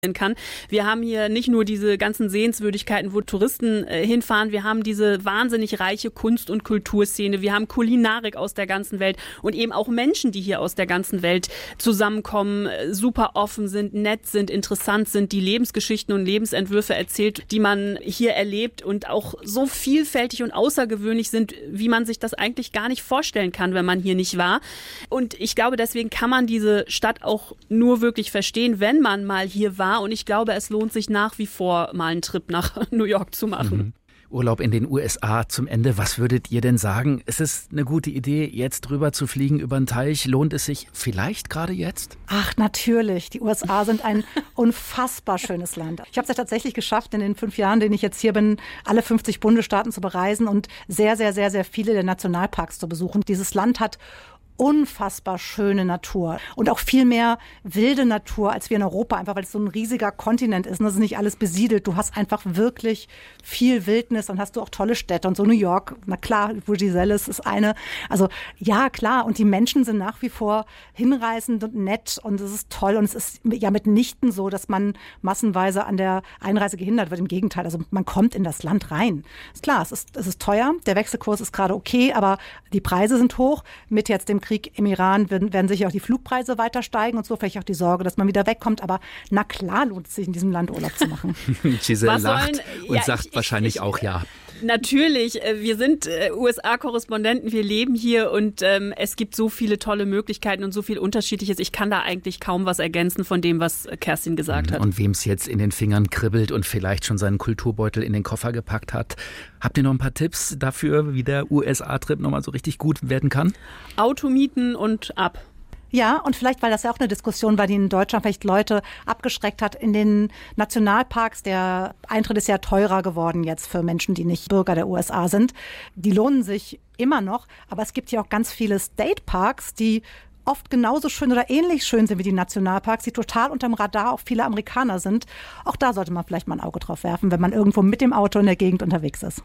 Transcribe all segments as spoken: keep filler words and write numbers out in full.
kann. Wir haben hier nicht nur diese ganzen Sehenswürdigkeiten, wo Touristen äh, hinfahren, wir haben diese wahnsinnig reiche Kunst- und Kulturszene, wir haben Kulinarik aus der ganzen Welt und eben auch Menschen, die hier aus der ganzen Welt zusammenkommen, äh, super offen sind, nett sind, interessant sind, die Lebensgeschichten und Lebensentwürfe erzählt, die man hier erlebt und auch so vielfältig und außergewöhnlich sind, wie man sich das eigentlich gar nicht vorstellen kann, wenn man hier nicht war. Und ich glaube, deswegen kann man diese Stadt auch nur wirklich verstehen, wenn man mal hier war. Und ich glaube, es lohnt sich nach wie vor, mal einen Trip nach New York zu machen. Mhm. Urlaub in den U S A zum Ende. Was würdet ihr denn sagen? Ist es eine gute Idee, jetzt drüber zu fliegen über den Teich? Lohnt es sich vielleicht gerade jetzt? Ach, natürlich. Die U S A sind ein unfassbar schönes Land. Ich habe es ja tatsächlich geschafft, in den fünf Jahren, denen ich jetzt hier bin, alle fünfzig Bundesstaaten zu bereisen und sehr, sehr, sehr, sehr viele der Nationalparks zu besuchen. Dieses Land hat unfassbar schöne Natur und auch viel mehr wilde Natur als wir in Europa, einfach weil es so ein riesiger Kontinent ist und das ist nicht alles besiedelt. Du hast einfach wirklich viel Wildnis, dann hast du auch tolle Städte und so New York, na klar, Giselles ist eine, also ja klar und die Menschen sind nach wie vor hinreißend und nett und es ist toll und es ist ja mitnichten so, dass man massenweise an der Einreise gehindert wird, im Gegenteil, also man kommt in das Land rein. Ist klar, es ist, es ist teuer, der Wechselkurs ist gerade okay, aber die Preise sind hoch, mit jetzt dem Krieg im Iran werden, werden sicher auch die Flugpreise weiter steigen und so, vielleicht auch die Sorge, dass man wieder wegkommt. Aber na klar lohnt es sich, in diesem Land Urlaub zu machen. Giselle Was lacht sollen, und ja, sagt ich, wahrscheinlich ich, auch ja. Natürlich, wir sind U S A-Korrespondenten, wir leben hier und ähm, es gibt so viele tolle Möglichkeiten und so viel Unterschiedliches. Ich kann da eigentlich kaum was ergänzen von dem, was Kerstin gesagt hat. Und wem es jetzt in den Fingern kribbelt und vielleicht schon seinen Kulturbeutel in den Koffer gepackt hat, habt ihr noch ein paar Tipps dafür, wie der U S A-Trip nochmal so richtig gut werden kann? Auto mieten und ab. Ja, und vielleicht, weil das ja auch eine Diskussion war, die in Deutschland vielleicht Leute abgeschreckt hat. In den Nationalparks, der Eintritt ist ja teurer geworden jetzt für Menschen, die nicht Bürger der U S A sind. Die lohnen sich immer noch, aber es gibt ja auch ganz viele State-Parks, die oft genauso schön oder ähnlich schön sind wie die Nationalparks, die total unterm Radar auch viele Amerikaner sind. Auch da sollte man vielleicht mal ein Auge drauf werfen, wenn man irgendwo mit dem Auto in der Gegend unterwegs ist.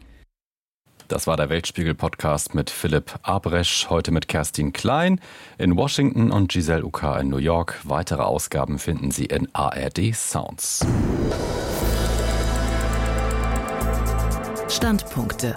Das war der Weltspiegel-Podcast mit Philipp Abresch, heute mit Kerstin Klein in Washington und Giselle Uka in New York. Weitere Ausgaben finden Sie in A R D Sounds. Standpunkte.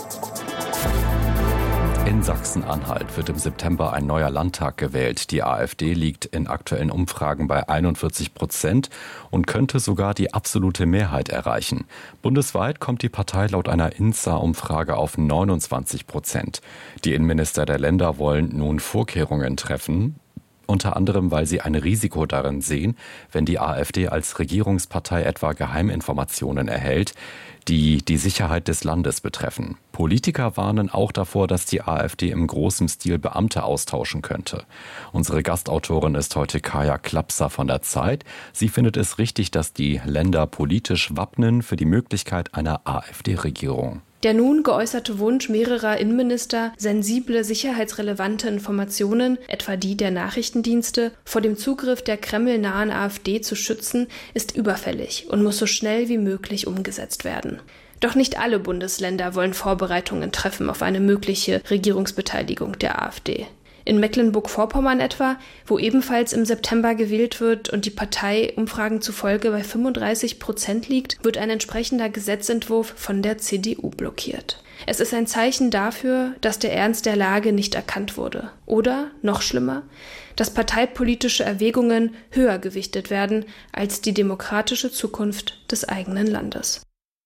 In Sachsen-Anhalt wird im September ein neuer Landtag gewählt. Die AfD liegt in aktuellen Umfragen bei einundvierzig Prozent und könnte sogar die absolute Mehrheit erreichen. Bundesweit kommt die Partei laut einer INSA-Umfrage auf neunundzwanzig Prozent. Die Innenminister der Länder wollen nun Vorkehrungen treffen, unter anderem, weil sie ein Risiko darin sehen, wenn die AfD als Regierungspartei etwa Geheiminformationen erhält, die die Sicherheit des Landes betreffen. Politiker warnen auch davor, dass die AfD im großen Stil Beamte austauschen könnte. Unsere Gastautorin ist heute Kaja Klapser von der Zeit. Sie findet es richtig, dass die Länder politisch wappnen für die Möglichkeit einer AfD-Regierung. Der nun geäußerte Wunsch mehrerer Innenminister, sensible, sicherheitsrelevante Informationen, etwa die der Nachrichtendienste, vor dem Zugriff der kremlnahen AfD zu schützen, ist überfällig und muss so schnell wie möglich umgesetzt werden. Doch nicht alle Bundesländer wollen Vorbereitungen treffen auf eine mögliche Regierungsbeteiligung der AfD. In Mecklenburg-Vorpommern etwa, wo ebenfalls im September gewählt wird und die Partei Umfragen zufolge bei fünfunddreißig Prozent liegt, wird ein entsprechender Gesetzentwurf von der C D U blockiert. Es ist ein Zeichen dafür, dass der Ernst der Lage nicht erkannt wurde. Oder, noch schlimmer, dass parteipolitische Erwägungen höher gewichtet werden als die demokratische Zukunft des eigenen Landes.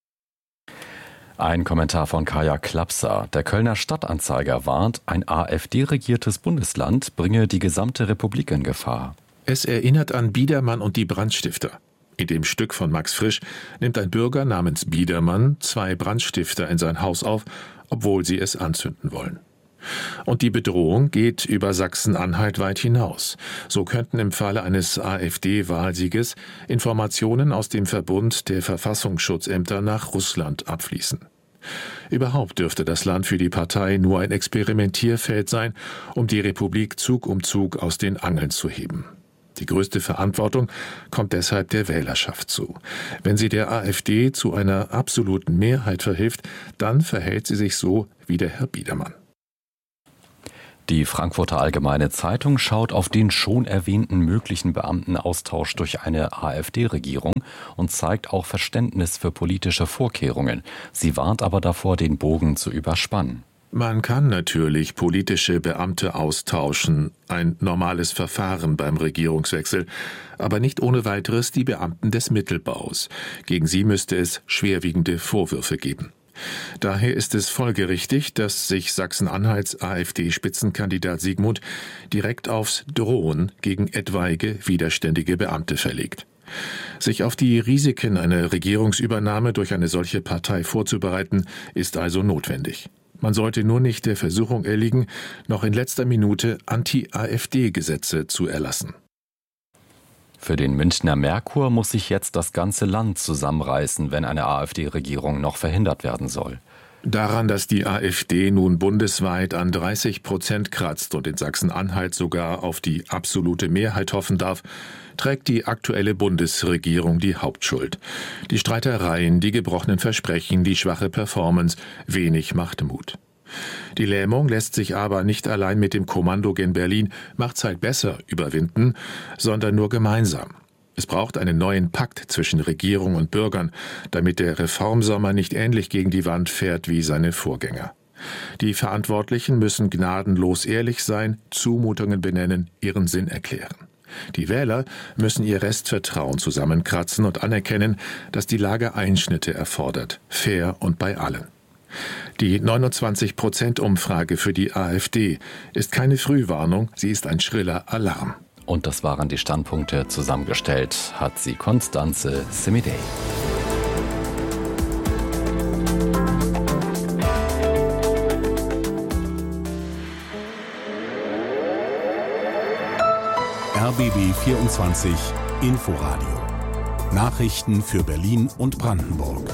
Ein Kommentar von Kaja Klapser. Der Kölner Stadtanzeiger warnt, ein AfD-regiertes Bundesland bringe die gesamte Republik in Gefahr. Es erinnert an Biedermann und die Brandstifter. In dem Stück von Max Frisch nimmt ein Bürger namens Biedermann zwei Brandstifter in sein Haus auf, obwohl sie es anzünden wollen. Und die Bedrohung geht über Sachsen-Anhalt weit hinaus. So könnten im Falle eines AfD-Wahlsieges Informationen aus dem Verbund der Verfassungsschutzämter nach Russland abfließen. Überhaupt dürfte das Land für die Partei nur ein Experimentierfeld sein, um die Republik Zug um Zug aus den Angeln zu heben. Die größte Verantwortung kommt deshalb der Wählerschaft zu. Wenn sie der AfD zu einer absoluten Mehrheit verhilft, dann verhält sie sich so wie der Herr Biedermann. Die Frankfurter Allgemeine Zeitung schaut auf den schon erwähnten möglichen Beamtenaustausch durch eine AfD-Regierung und zeigt auch Verständnis für politische Vorkehrungen. Sie warnt aber davor, den Bogen zu überspannen. Man kann natürlich politische Beamte austauschen, ein normales Verfahren beim Regierungswechsel, aber nicht ohne weiteres die Beamten des Mittelbaus. Gegen sie müsste es schwerwiegende Vorwürfe geben. Daher ist es folgerichtig, dass sich Sachsen-Anhalts AfD-Spitzenkandidat Siegmund direkt aufs Drohen gegen etwaige widerständige Beamte verlegt. Sich auf die Risiken einer Regierungsübernahme durch eine solche Partei vorzubereiten, ist also notwendig. Man sollte nur nicht der Versuchung erliegen, noch in letzter Minute Anti-AfD-Gesetze zu erlassen. Für den Münchner Merkur muss sich jetzt das ganze Land zusammenreißen, wenn eine AfD-Regierung noch verhindert werden soll. Daran, dass die AfD nun bundesweit an dreißig Prozent kratzt und in Sachsen-Anhalt sogar auf die absolute Mehrheit hoffen darf, trägt die aktuelle Bundesregierung die Hauptschuld. Die Streitereien, die gebrochenen Versprechen, die schwache Performance, wenig macht Mut. Die Lähmung lässt sich aber nicht allein mit dem Kommando gen Berlin macht's halt besser überwinden, sondern nur gemeinsam. Es braucht einen neuen Pakt zwischen Regierung und Bürgern, damit der Reformsommer nicht ähnlich gegen die Wand fährt wie seine Vorgänger. Die Verantwortlichen müssen gnadenlos ehrlich sein, Zumutungen benennen, ihren Sinn erklären. Die Wähler müssen ihr Restvertrauen zusammenkratzen und anerkennen, dass die Lage Einschnitte erfordert, fair und bei allen. Die neunundzwanzig Prozent Umfrage für die AfD ist keine Frühwarnung, sie ist ein schriller Alarm. Und das waren die Standpunkte. Zusammengestellt hat sie Konstanze Semidey. R B B vierundzwanzig Inforadio. Nachrichten für Berlin und Brandenburg.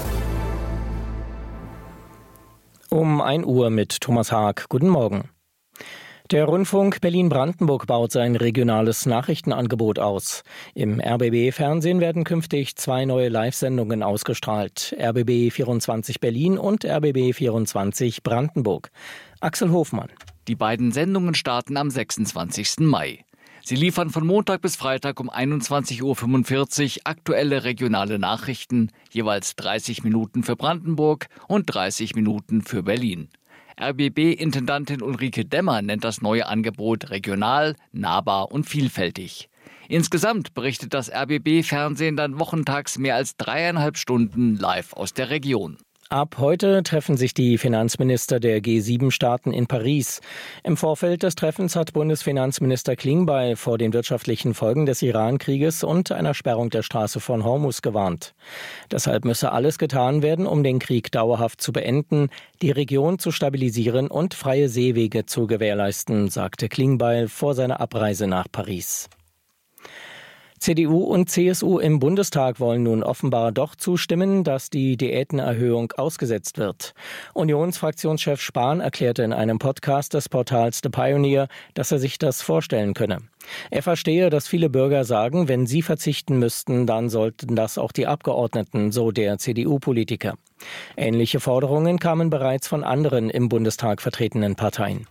Um ein Uhr mit Thomas Haag. Guten Morgen. Der Rundfunk Berlin-Brandenburg baut sein regionales Nachrichtenangebot aus. Im R B B-Fernsehen werden künftig zwei neue Live-Sendungen ausgestrahlt. R B B vierundzwanzig Berlin und R B B vierundzwanzig Brandenburg. Axel Hofmann. Die beiden Sendungen starten am sechsundzwanzigsten Mai. Sie liefern von Montag bis Freitag um einundzwanzig Uhr fünfundvierzig aktuelle regionale Nachrichten, jeweils dreißig Minuten für Brandenburg und dreißig Minuten für Berlin. R B B-Intendantin Ulrike Demmer nennt das neue Angebot regional, nahbar und vielfältig. Insgesamt berichtet das R B B-Fernsehen dann wochentags mehr als dreieinhalb Stunden live aus der Region. Ab heute treffen sich die Finanzminister der G sieben Staaten in Paris. Im Vorfeld des Treffens hat Bundesfinanzminister Klingbeil vor den wirtschaftlichen Folgen des Iran-Krieges und einer Sperrung der Straße von Hormuz gewarnt. Deshalb müsse alles getan werden, um den Krieg dauerhaft zu beenden, die Region zu stabilisieren und freie Seewege zu gewährleisten, sagte Klingbeil vor seiner Abreise nach Paris. C D U und C S U im Bundestag wollen nun offenbar doch zustimmen, dass die Diätenerhöhung ausgesetzt wird. Unionsfraktionschef Spahn erklärte in einem Podcast des Portals The Pioneer, dass er sich das vorstellen könne. Er verstehe, dass viele Bürger sagen, wenn sie verzichten müssten, dann sollten das auch die Abgeordneten, so der C D U-Politiker. Ähnliche Forderungen kamen bereits von anderen im Bundestag vertretenen Parteien.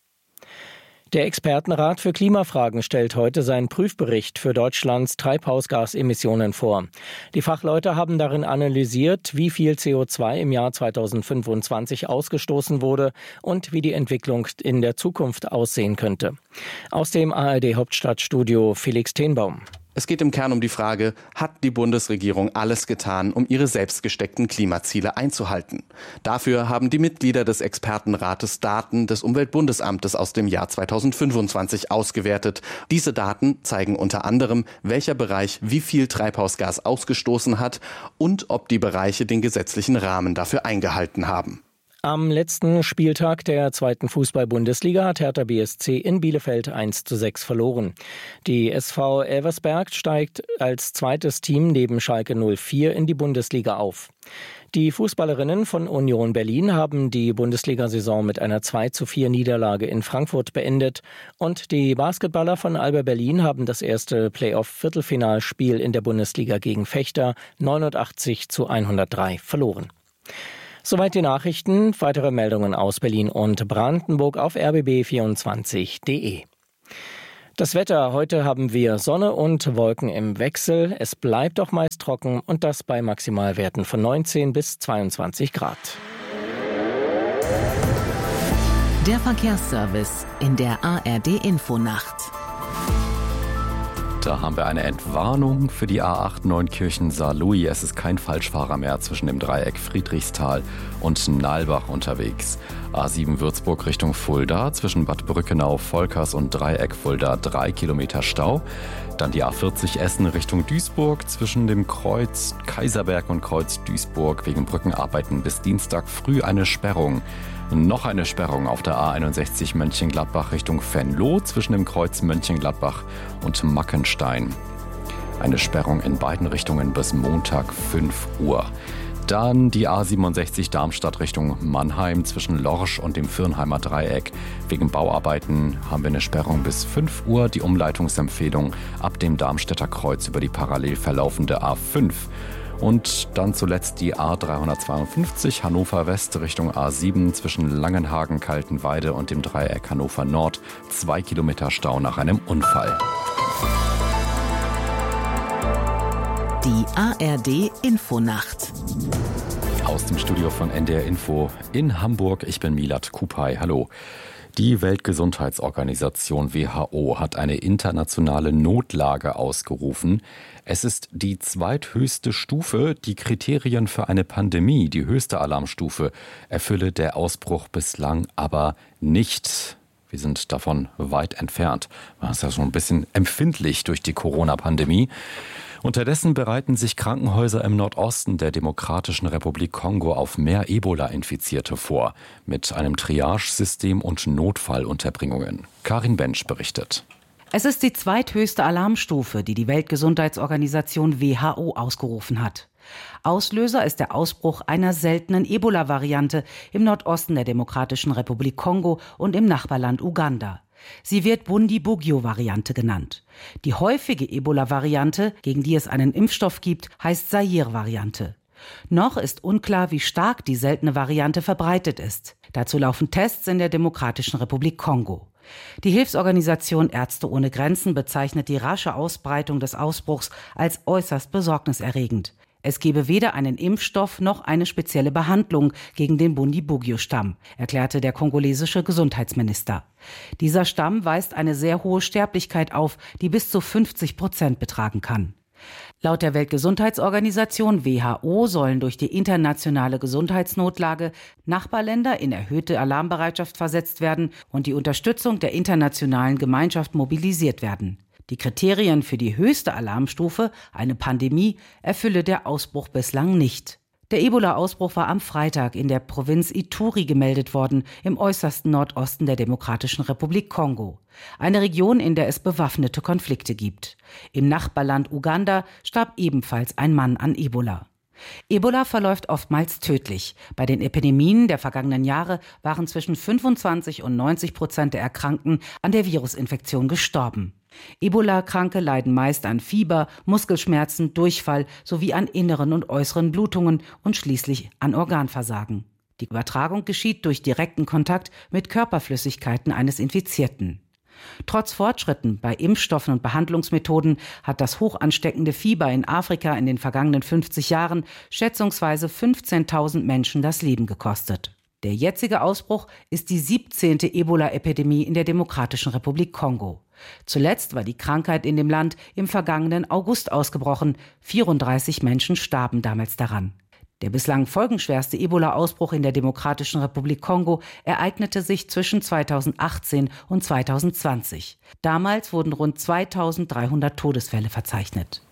Der Expertenrat für Klimafragen stellt heute seinen Prüfbericht für Deutschlands Treibhausgasemissionen vor. Die Fachleute haben darin analysiert, wie viel C O zwei im Jahr zweitausendfünfundzwanzig ausgestoßen wurde und wie die Entwicklung in der Zukunft aussehen könnte. Aus dem A R D-Hauptstadtstudio Felix Tenbaum. Es geht im Kern um die Frage, hat die Bundesregierung alles getan, um ihre selbst gesteckten Klimaziele einzuhalten? Dafür haben die Mitglieder des Expertenrates Daten des Umweltbundesamtes aus dem Jahr zweitausendfünfundzwanzig ausgewertet. Diese Daten zeigen unter anderem, welcher Bereich wie viel Treibhausgas ausgestoßen hat und ob die Bereiche den gesetzlichen Rahmen dafür eingehalten haben. Am letzten Spieltag der zweiten Fußball-Bundesliga hat Hertha B S C in Bielefeld eins zu sechs verloren. Die S V Elversberg steigt als zweites Team neben Schalke null vier in die Bundesliga auf. Die Fußballerinnen von Union Berlin haben die Bundesliga-Saison mit einer zwei zu vier Niederlage in Frankfurt beendet und die Basketballer von Alba Berlin haben das erste Playoff-Viertelfinalspiel in der Bundesliga gegen Fechter neunundachtzig zu hundertdrei verloren. Soweit die Nachrichten. Weitere Meldungen aus Berlin und Brandenburg auf r b b vierundzwanzig punkt d e. Das Wetter. Heute haben wir Sonne und Wolken im Wechsel. Es bleibt auch meist trocken und das bei Maximalwerten von neunzehn bis zweiundzwanzig Grad. Der Verkehrsservice in der A R D-Infonacht. Da haben wir eine Entwarnung für die A acht Neunkirchen-Saarlouis. Es ist kein Falschfahrer mehr zwischen dem Dreieck Friedrichsthal und Nalbach unterwegs. A sieben Würzburg Richtung Fulda zwischen Bad Brückenau, Volkers und Dreieck Fulda drei Kilometer Stau. Dann die A vierzig Essen Richtung Duisburg zwischen dem Kreuz Kaiserberg und Kreuz Duisburg wegen Brückenarbeiten bis Dienstag früh eine Sperrung. Noch eine Sperrung auf der A einundsechzig Mönchengladbach Richtung Venlo zwischen dem Kreuz Mönchengladbach und Mackenstein. Eine Sperrung in beiden Richtungen bis Montag fünf Uhr. Dann die A siebenundsechzig Darmstadt Richtung Mannheim zwischen Lorsch und dem Firnheimer Dreieck. Wegen Bauarbeiten haben wir eine Sperrung bis fünf Uhr. Die Umleitungsempfehlung ab dem Darmstädter Kreuz über die parallel verlaufende A fünf. Und dann zuletzt die A dreihundertzweiundfünfzig Hannover West Richtung A sieben zwischen Langenhagen, Kaltenweide und dem Dreieck Hannover Nord. Zwei Kilometer Stau nach einem Unfall. Die A R D-Infonacht. Aus dem Studio von N D R Info in Hamburg. Ich bin Milad Kupay. Hallo. Die Weltgesundheitsorganisation W H O hat eine internationale Notlage ausgerufen. Es ist die zweithöchste Stufe. Die Kriterien für eine Pandemie, die höchste Alarmstufe, erfülle der Ausbruch bislang aber nicht. Wir sind davon weit entfernt. Das ist ja schon ein bisschen empfindlich durch die Corona-Pandemie. Unterdessen bereiten sich Krankenhäuser im Nordosten der Demokratischen Republik Kongo auf mehr Ebola-Infizierte vor, mit einem Triage-System und Notfallunterbringungen. Karin Bensch berichtet. Es ist die zweithöchste Alarmstufe, die die Weltgesundheitsorganisation W H O ausgerufen hat. Auslöser ist der Ausbruch einer seltenen Ebola-Variante im Nordosten der Demokratischen Republik Kongo und im Nachbarland Uganda. Sie wird Bundibugyo-Variante genannt. Die häufige Ebola-Variante, gegen die es einen Impfstoff gibt, heißt Zaire-Variante. Noch ist unklar, wie stark die seltene Variante verbreitet ist. Dazu laufen Tests in der Demokratischen Republik Kongo. Die Hilfsorganisation Ärzte ohne Grenzen bezeichnet die rasche Ausbreitung des Ausbruchs als äußerst besorgniserregend. Es gebe weder einen Impfstoff noch eine spezielle Behandlung gegen den Bundibugyo-Stamm, erklärte der kongolesische Gesundheitsminister. Dieser Stamm weist eine sehr hohe Sterblichkeit auf, die bis zu fünfzig Prozent betragen kann. Laut der Weltgesundheitsorganisation W H O sollen durch die internationale Gesundheitsnotlage Nachbarländer in erhöhte Alarmbereitschaft versetzt werden und die Unterstützung der internationalen Gemeinschaft mobilisiert werden. Die Kriterien für die höchste Alarmstufe, eine Pandemie, erfülle der Ausbruch bislang nicht. Der Ebola-Ausbruch war am Freitag in der Provinz Ituri gemeldet worden, im äußersten Nordosten der Demokratischen Republik Kongo. Eine Region, in der es bewaffnete Konflikte gibt. Im Nachbarland Uganda starb ebenfalls ein Mann an Ebola. Ebola verläuft oftmals tödlich. Bei den Epidemien der vergangenen Jahre waren zwischen fünfundzwanzig und neunzig Prozent der Erkrankten an der Virusinfektion gestorben. Ebola-Kranke leiden meist an Fieber, Muskelschmerzen, Durchfall sowie an inneren und äußeren Blutungen und schließlich an Organversagen. Die Übertragung geschieht durch direkten Kontakt mit Körperflüssigkeiten eines Infizierten. Trotz Fortschritten bei Impfstoffen und Behandlungsmethoden hat das hoch ansteckende Fieber in Afrika in den vergangenen fünfzig Jahren schätzungsweise fünfzehntausend Menschen das Leben gekostet. Der jetzige Ausbruch ist die siebzehnte Ebola-Epidemie in der Demokratischen Republik Kongo. Zuletzt war die Krankheit in dem Land im vergangenen August ausgebrochen. vierunddreißig Menschen starben damals daran. Der bislang folgenschwerste Ebola-Ausbruch in der Demokratischen Republik Kongo ereignete sich zwischen zweitausendachtzehn und zweitausendzwanzig. Damals wurden rund zweitausenddreihundert Todesfälle verzeichnet.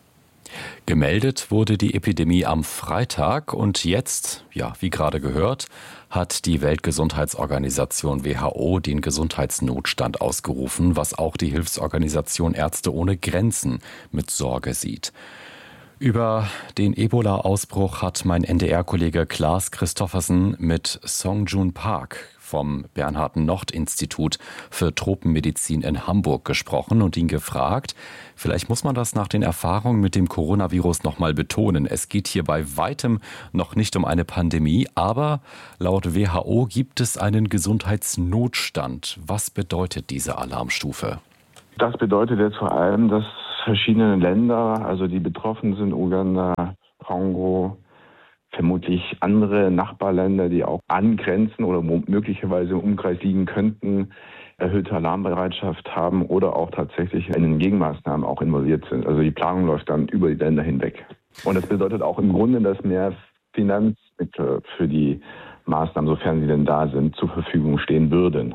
Gemeldet wurde die Epidemie am Freitag und jetzt, ja, wie gerade gehört, hat die Weltgesundheitsorganisation W H O den Gesundheitsnotstand ausgerufen, was auch die Hilfsorganisation Ärzte ohne Grenzen mit Sorge sieht. Über den Ebola-Ausbruch hat mein N D R-Kollege Klaas Christoffersen mit Song Jun Park vom Bernhard-Nocht-Institut für Tropenmedizin in Hamburg gesprochen und ihn gefragt, vielleicht muss man das nach den Erfahrungen mit dem Coronavirus noch mal betonen. Es geht hier bei weitem noch nicht um eine Pandemie, aber laut W H O gibt es einen Gesundheitsnotstand. Was bedeutet diese Alarmstufe? Das bedeutet jetzt vor allem, dass verschiedene Länder, also die betroffen sind, Uganda, Kongo, vermutlich andere Nachbarländer, die auch angrenzen oder möglicherweise im Umkreis liegen könnten, erhöhte Alarmbereitschaft haben oder auch tatsächlich in den Gegenmaßnahmen auch involviert sind. Also die Planung läuft dann über die Länder hinweg. Und das bedeutet auch im Grunde, dass mehr Finanzmittel für die Maßnahmen, sofern sie denn da sind, zur Verfügung stehen würden.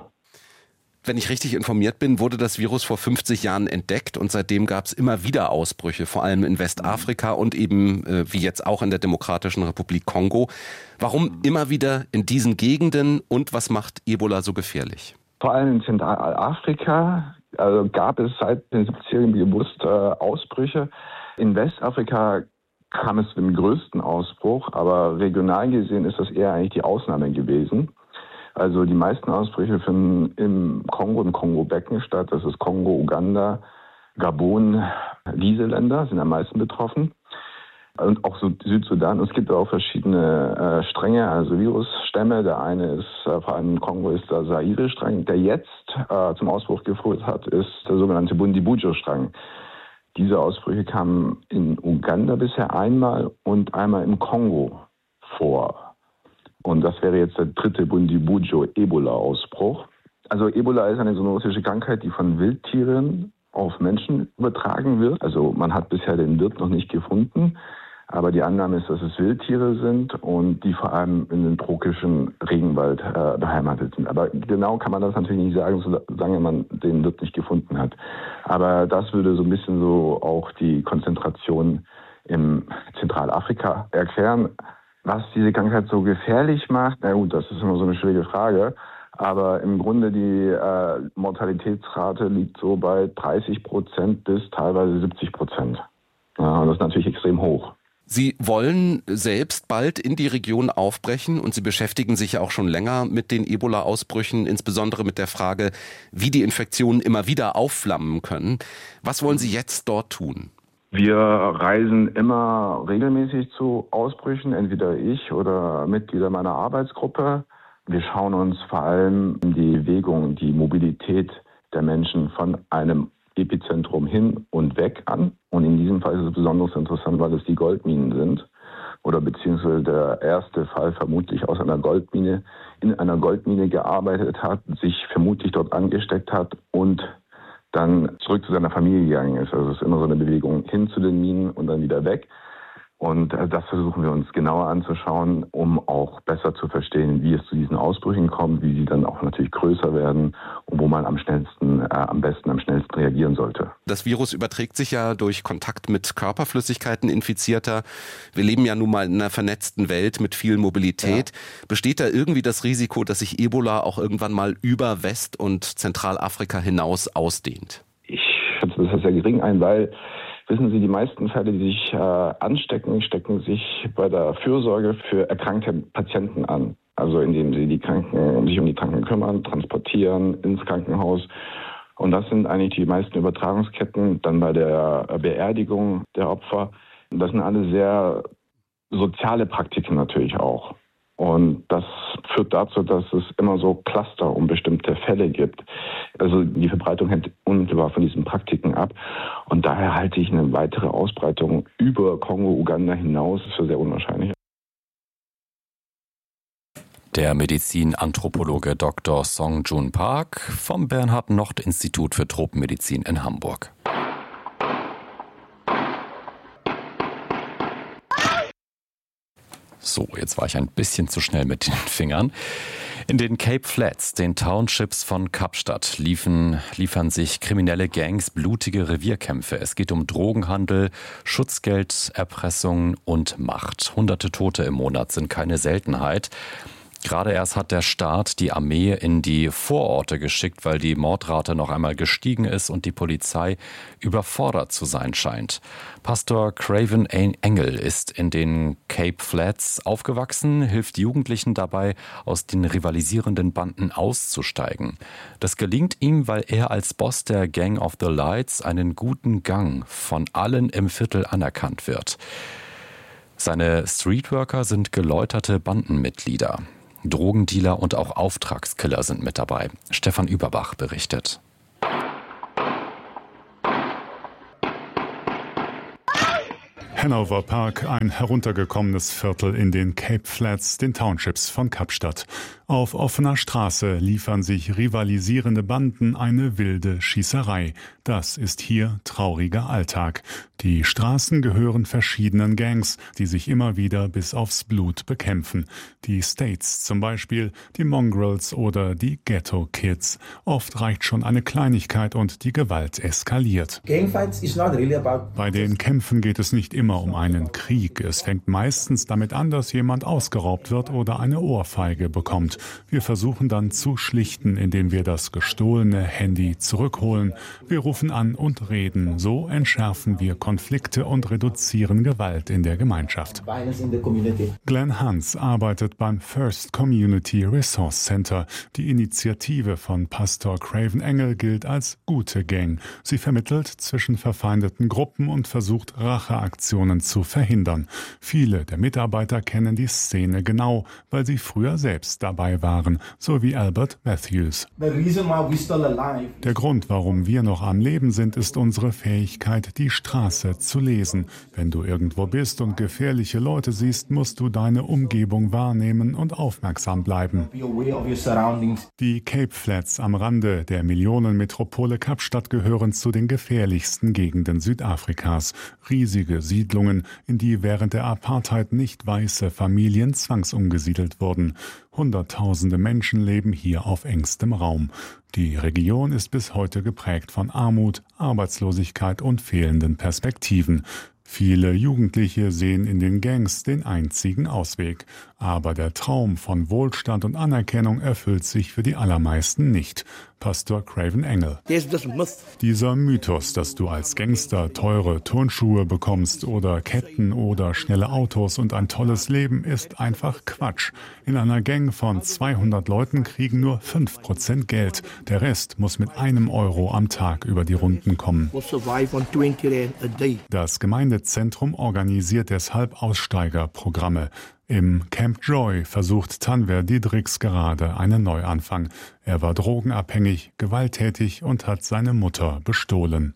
Wenn ich richtig informiert bin, wurde das Virus vor fünfzig Jahren entdeckt und seitdem gab es immer wieder Ausbrüche, vor allem in Westafrika und eben äh, wie jetzt auch in der Demokratischen Republik Kongo. Warum immer wieder in diesen Gegenden und was macht Ebola so gefährlich? Vor allem in Zentralafrika also gab es seit den siebzigern bewusst äh, Ausbrüche. In Westafrika kam es zu dem größten Ausbruch, aber regional gesehen ist das eher eigentlich die Ausnahme gewesen. Also die meisten Ausbrüche finden im Kongo und Kongo-Becken statt. Das ist Kongo, Uganda, Gabon. Diese Länder sind am meisten betroffen. Und auch so Südsudan. Es gibt auch verschiedene äh, Stränge, also Virusstämme. Der eine ist, äh, vor allem in Kongo, ist der Zaire-Strang. Der jetzt äh, zum Ausbruch geführt hat, ist der sogenannte Bundibujo-Strang. Diese Ausbrüche kamen in Uganda bisher einmal und einmal im Kongo vor. Und das wäre jetzt der dritte Bundibujo-Ebola-Ausbruch. Also Ebola ist eine zoonotische Krankheit, die von Wildtieren auf Menschen übertragen wird. Also man hat bisher den Wirt noch nicht gefunden, aber die Annahme ist, dass es Wildtiere sind und die vor allem in den tropischen Regenwald äh, beheimatet sind. Aber genau kann man das natürlich nicht sagen, solange man den Wirt nicht gefunden hat. Aber das würde so ein bisschen so auch die Konzentration im Zentralafrika erklären. Was diese Krankheit so gefährlich macht, na gut, das ist immer so eine schwierige Frage. Aber im Grunde die äh, Mortalitätsrate liegt so bei dreißig Prozent bis teilweise siebzig Prozent. Ja, und das ist natürlich extrem hoch. Sie wollen selbst bald in die Region aufbrechen und Sie beschäftigen sich ja auch schon länger mit den Ebola-Ausbrüchen, insbesondere mit der Frage, wie die Infektionen immer wieder aufflammen können. Was wollen Sie jetzt dort tun? Wir reisen immer regelmäßig zu Ausbrüchen, entweder ich oder Mitglieder meiner Arbeitsgruppe. Wir schauen uns vor allem die Bewegung, die Mobilität der Menschen von einem Epizentrum hin und weg an. Und in diesem Fall ist es besonders interessant, weil es die Goldminen sind. Oder beziehungsweise der erste Fall vermutlich aus einer Goldmine, in einer Goldmine gearbeitet hat, sich vermutlich dort angesteckt hat und dann zurück zu seiner Familie gegangen ist. Also es ist immer so eine Bewegung hin zu den Minen und dann wieder weg. Und das versuchen wir uns genauer anzuschauen, um auch besser zu verstehen, wie es zu diesen Ausbrüchen kommt, wie sie dann auch natürlich größer werden und wo man am schnellsten, äh, am besten, am schnellsten reagieren sollte. Das Virus überträgt sich ja durch Kontakt mit Körperflüssigkeiten Infizierter. Wir leben ja nun mal in einer vernetzten Welt mit viel Mobilität. Ja. Besteht da irgendwie das Risiko, dass sich Ebola auch irgendwann mal über West- und Zentralafrika hinaus ausdehnt? Ich schätze das sehr gering ein, weil wissen Sie, die meisten Fälle, die sich äh, anstecken, stecken sich bei der Fürsorge für erkrankte Patienten an. Also indem sie die Kranken, sich um die Kranken kümmern, transportieren ins Krankenhaus. Und das sind eigentlich die meisten Übertragungsketten. Dann bei der Beerdigung der Opfer. Das sind alle sehr soziale Praktiken natürlich auch. Und das führt dazu, dass es immer so Cluster um bestimmte Fälle gibt. Also die Verbreitung hängt unmittelbar von diesen Praktiken ab. Und daher halte ich eine weitere Ausbreitung über Kongo, Uganda hinaus für sehr unwahrscheinlich. Der Medizinanthropologe Doktor Song Jun Park vom Bernhard-Nocht-Institut für Tropenmedizin in Hamburg. So, jetzt war ich ein bisschen zu schnell mit den Fingern. In den Cape Flats, den Townships von Kapstadt, liefen, liefern sich kriminelle Gangs blutige Revierkämpfe. Es geht um Drogenhandel, Schutzgeld, Erpressung und Macht. Hunderte Tote im Monat sind keine Seltenheit. Gerade erst hat der Staat die Armee in die Vororte geschickt, weil die Mordrate noch einmal gestiegen ist und die Polizei überfordert zu sein scheint. Pastor Craven Engel ist in den Cape Flats aufgewachsen, hilft Jugendlichen dabei, aus den rivalisierenden Banden auszusteigen. Das gelingt ihm, weil er als Boss der Gang of the Lights einen guten Gang von allen im Viertel anerkannt wird. Seine Streetworker sind geläuterte Bandenmitglieder. Drogendealer und auch Auftragskiller sind mit dabei. Stefan Überbach berichtet. Hanover Park, ein heruntergekommenes Viertel in den Cape Flats, den Townships von Kapstadt. Auf offener Straße liefern sich rivalisierende Banden eine wilde Schießerei. Das ist hier trauriger Alltag. Die Straßen gehören verschiedenen Gangs, die sich immer wieder bis aufs Blut bekämpfen. Die States zum Beispiel, die Mongrels oder die Ghetto Kids. Oft reicht schon eine Kleinigkeit und die Gewalt eskaliert. Bei den Kämpfen geht es nicht immer um einen Krieg. Es fängt meistens damit an, dass jemand ausgeraubt wird oder eine Ohrfeige bekommt. Wir versuchen dann zu schlichten, indem wir das gestohlene Handy zurückholen. Wir rufen an und reden. So entschärfen wir Konflikte und reduzieren Gewalt in der Gemeinschaft. Glenn Hans arbeitet beim First Community Resource Center. Die Initiative von Pastor Craven Engel gilt als gute Gang. Sie vermittelt zwischen verfeindeten Gruppen und versucht, Racheaktionen zu verhindern. Viele der Mitarbeiter kennen die Szene genau, weil sie früher selbst dabei waren, so wie Albert Matthews. Der Grund, warum wir noch am Leben sind, ist unsere Fähigkeit, die Straße zu lesen. Wenn du irgendwo bist und gefährliche Leute siehst, musst du deine Umgebung wahrnehmen und aufmerksam bleiben. Die Cape Flats am Rande der Millionenmetropole Kapstadt gehören zu den gefährlichsten Gegenden Südafrikas. Riesige Siedlungen, in die während der Apartheid nicht weiße Familien zwangsumgesiedelt wurden. Hunderttausende Menschen leben hier auf engstem Raum. Die Region ist bis heute geprägt von Armut, Arbeitslosigkeit und fehlenden Perspektiven. Viele Jugendliche sehen in den Gangs den einzigen Ausweg. Aber der Traum von Wohlstand und Anerkennung erfüllt sich für die allermeisten nicht. Pastor Craven Engel. Dieser Mythos, dass du als Gangster teure Turnschuhe bekommst oder Ketten oder schnelle Autos und ein tolles Leben, ist einfach Quatsch. In einer Gang von zweihundert Leuten kriegen nur fünf Prozent Geld. Der Rest muss mit einem Euro am Tag über die Runden kommen. Das Gemeindezentrum organisiert deshalb Aussteigerprogramme. Im Camp Joy versucht Tanver Diedrichs gerade einen Neuanfang. Er war drogenabhängig, gewalttätig und hat seine Mutter bestohlen.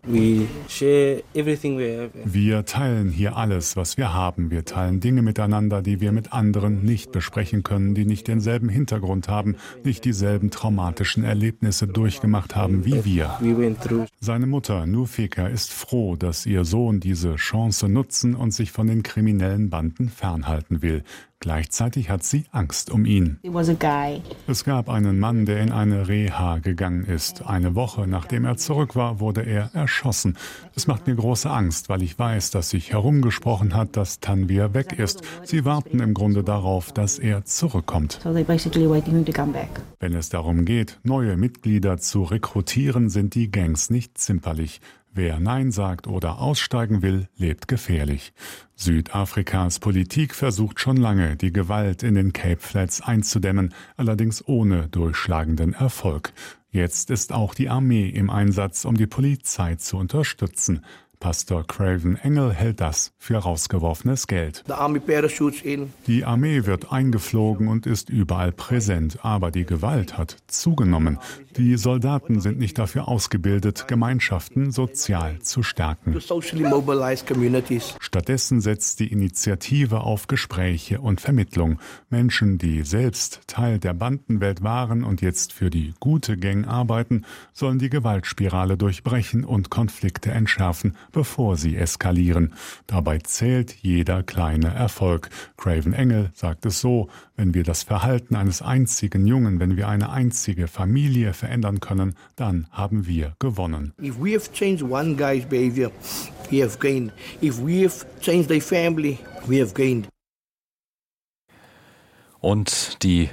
Wir teilen hier alles, was wir haben. Wir teilen Dinge miteinander, die wir mit anderen nicht besprechen können, die nicht denselben Hintergrund haben, nicht dieselben traumatischen Erlebnisse durchgemacht haben wie wir. Seine Mutter Nufeka ist froh, dass ihr Sohn diese Chance nutzen und sich von den kriminellen Banden fernhalten will. Gleichzeitig hat sie Angst um ihn. Es gab einen Mann, der in eine Reha gegangen ist. Eine Woche nachdem er zurück war, wurde er erschossen. Es macht mir große Angst, weil ich weiß, dass sich herumgesprochen hat, dass Tanvir weg ist. Sie warten im Grunde darauf, dass er zurückkommt. Wenn es darum geht, neue Mitglieder zu rekrutieren, sind die Gangs nicht zimperlich. Wer Nein sagt oder aussteigen will, lebt gefährlich. Südafrikas Politik versucht schon lange, die Gewalt in den Cape Flats einzudämmen, allerdings ohne durchschlagenden Erfolg. Jetzt ist auch die Armee im Einsatz, um die Polizei zu unterstützen. Pastor Craven Engel hält das für rausgeworfenes Geld. Die Armee wird eingeflogen und ist überall präsent, aber die Gewalt hat zugenommen. Die Soldaten sind nicht dafür ausgebildet, Gemeinschaften sozial zu stärken. Stattdessen setzt die Initiative auf Gespräche und Vermittlung. Menschen, die selbst Teil der Bandenwelt waren und jetzt für die gute Gang arbeiten, sollen die Gewaltspirale durchbrechen und Konflikte entschärfen, bevor sie eskalieren. Dabei zählt jeder kleine Erfolg. Craven Engel sagt es so: Wenn wir das Verhalten eines einzigen Jungen, wenn wir eine einzige Familie verändern können, dann haben wir gewonnen. If we have changed one guy's behavior, we have gained. If we have changed their family, we have gained. Und die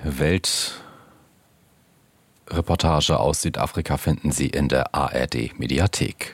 Weltreportage aus Südafrika finden Sie in der A R D-Mediathek.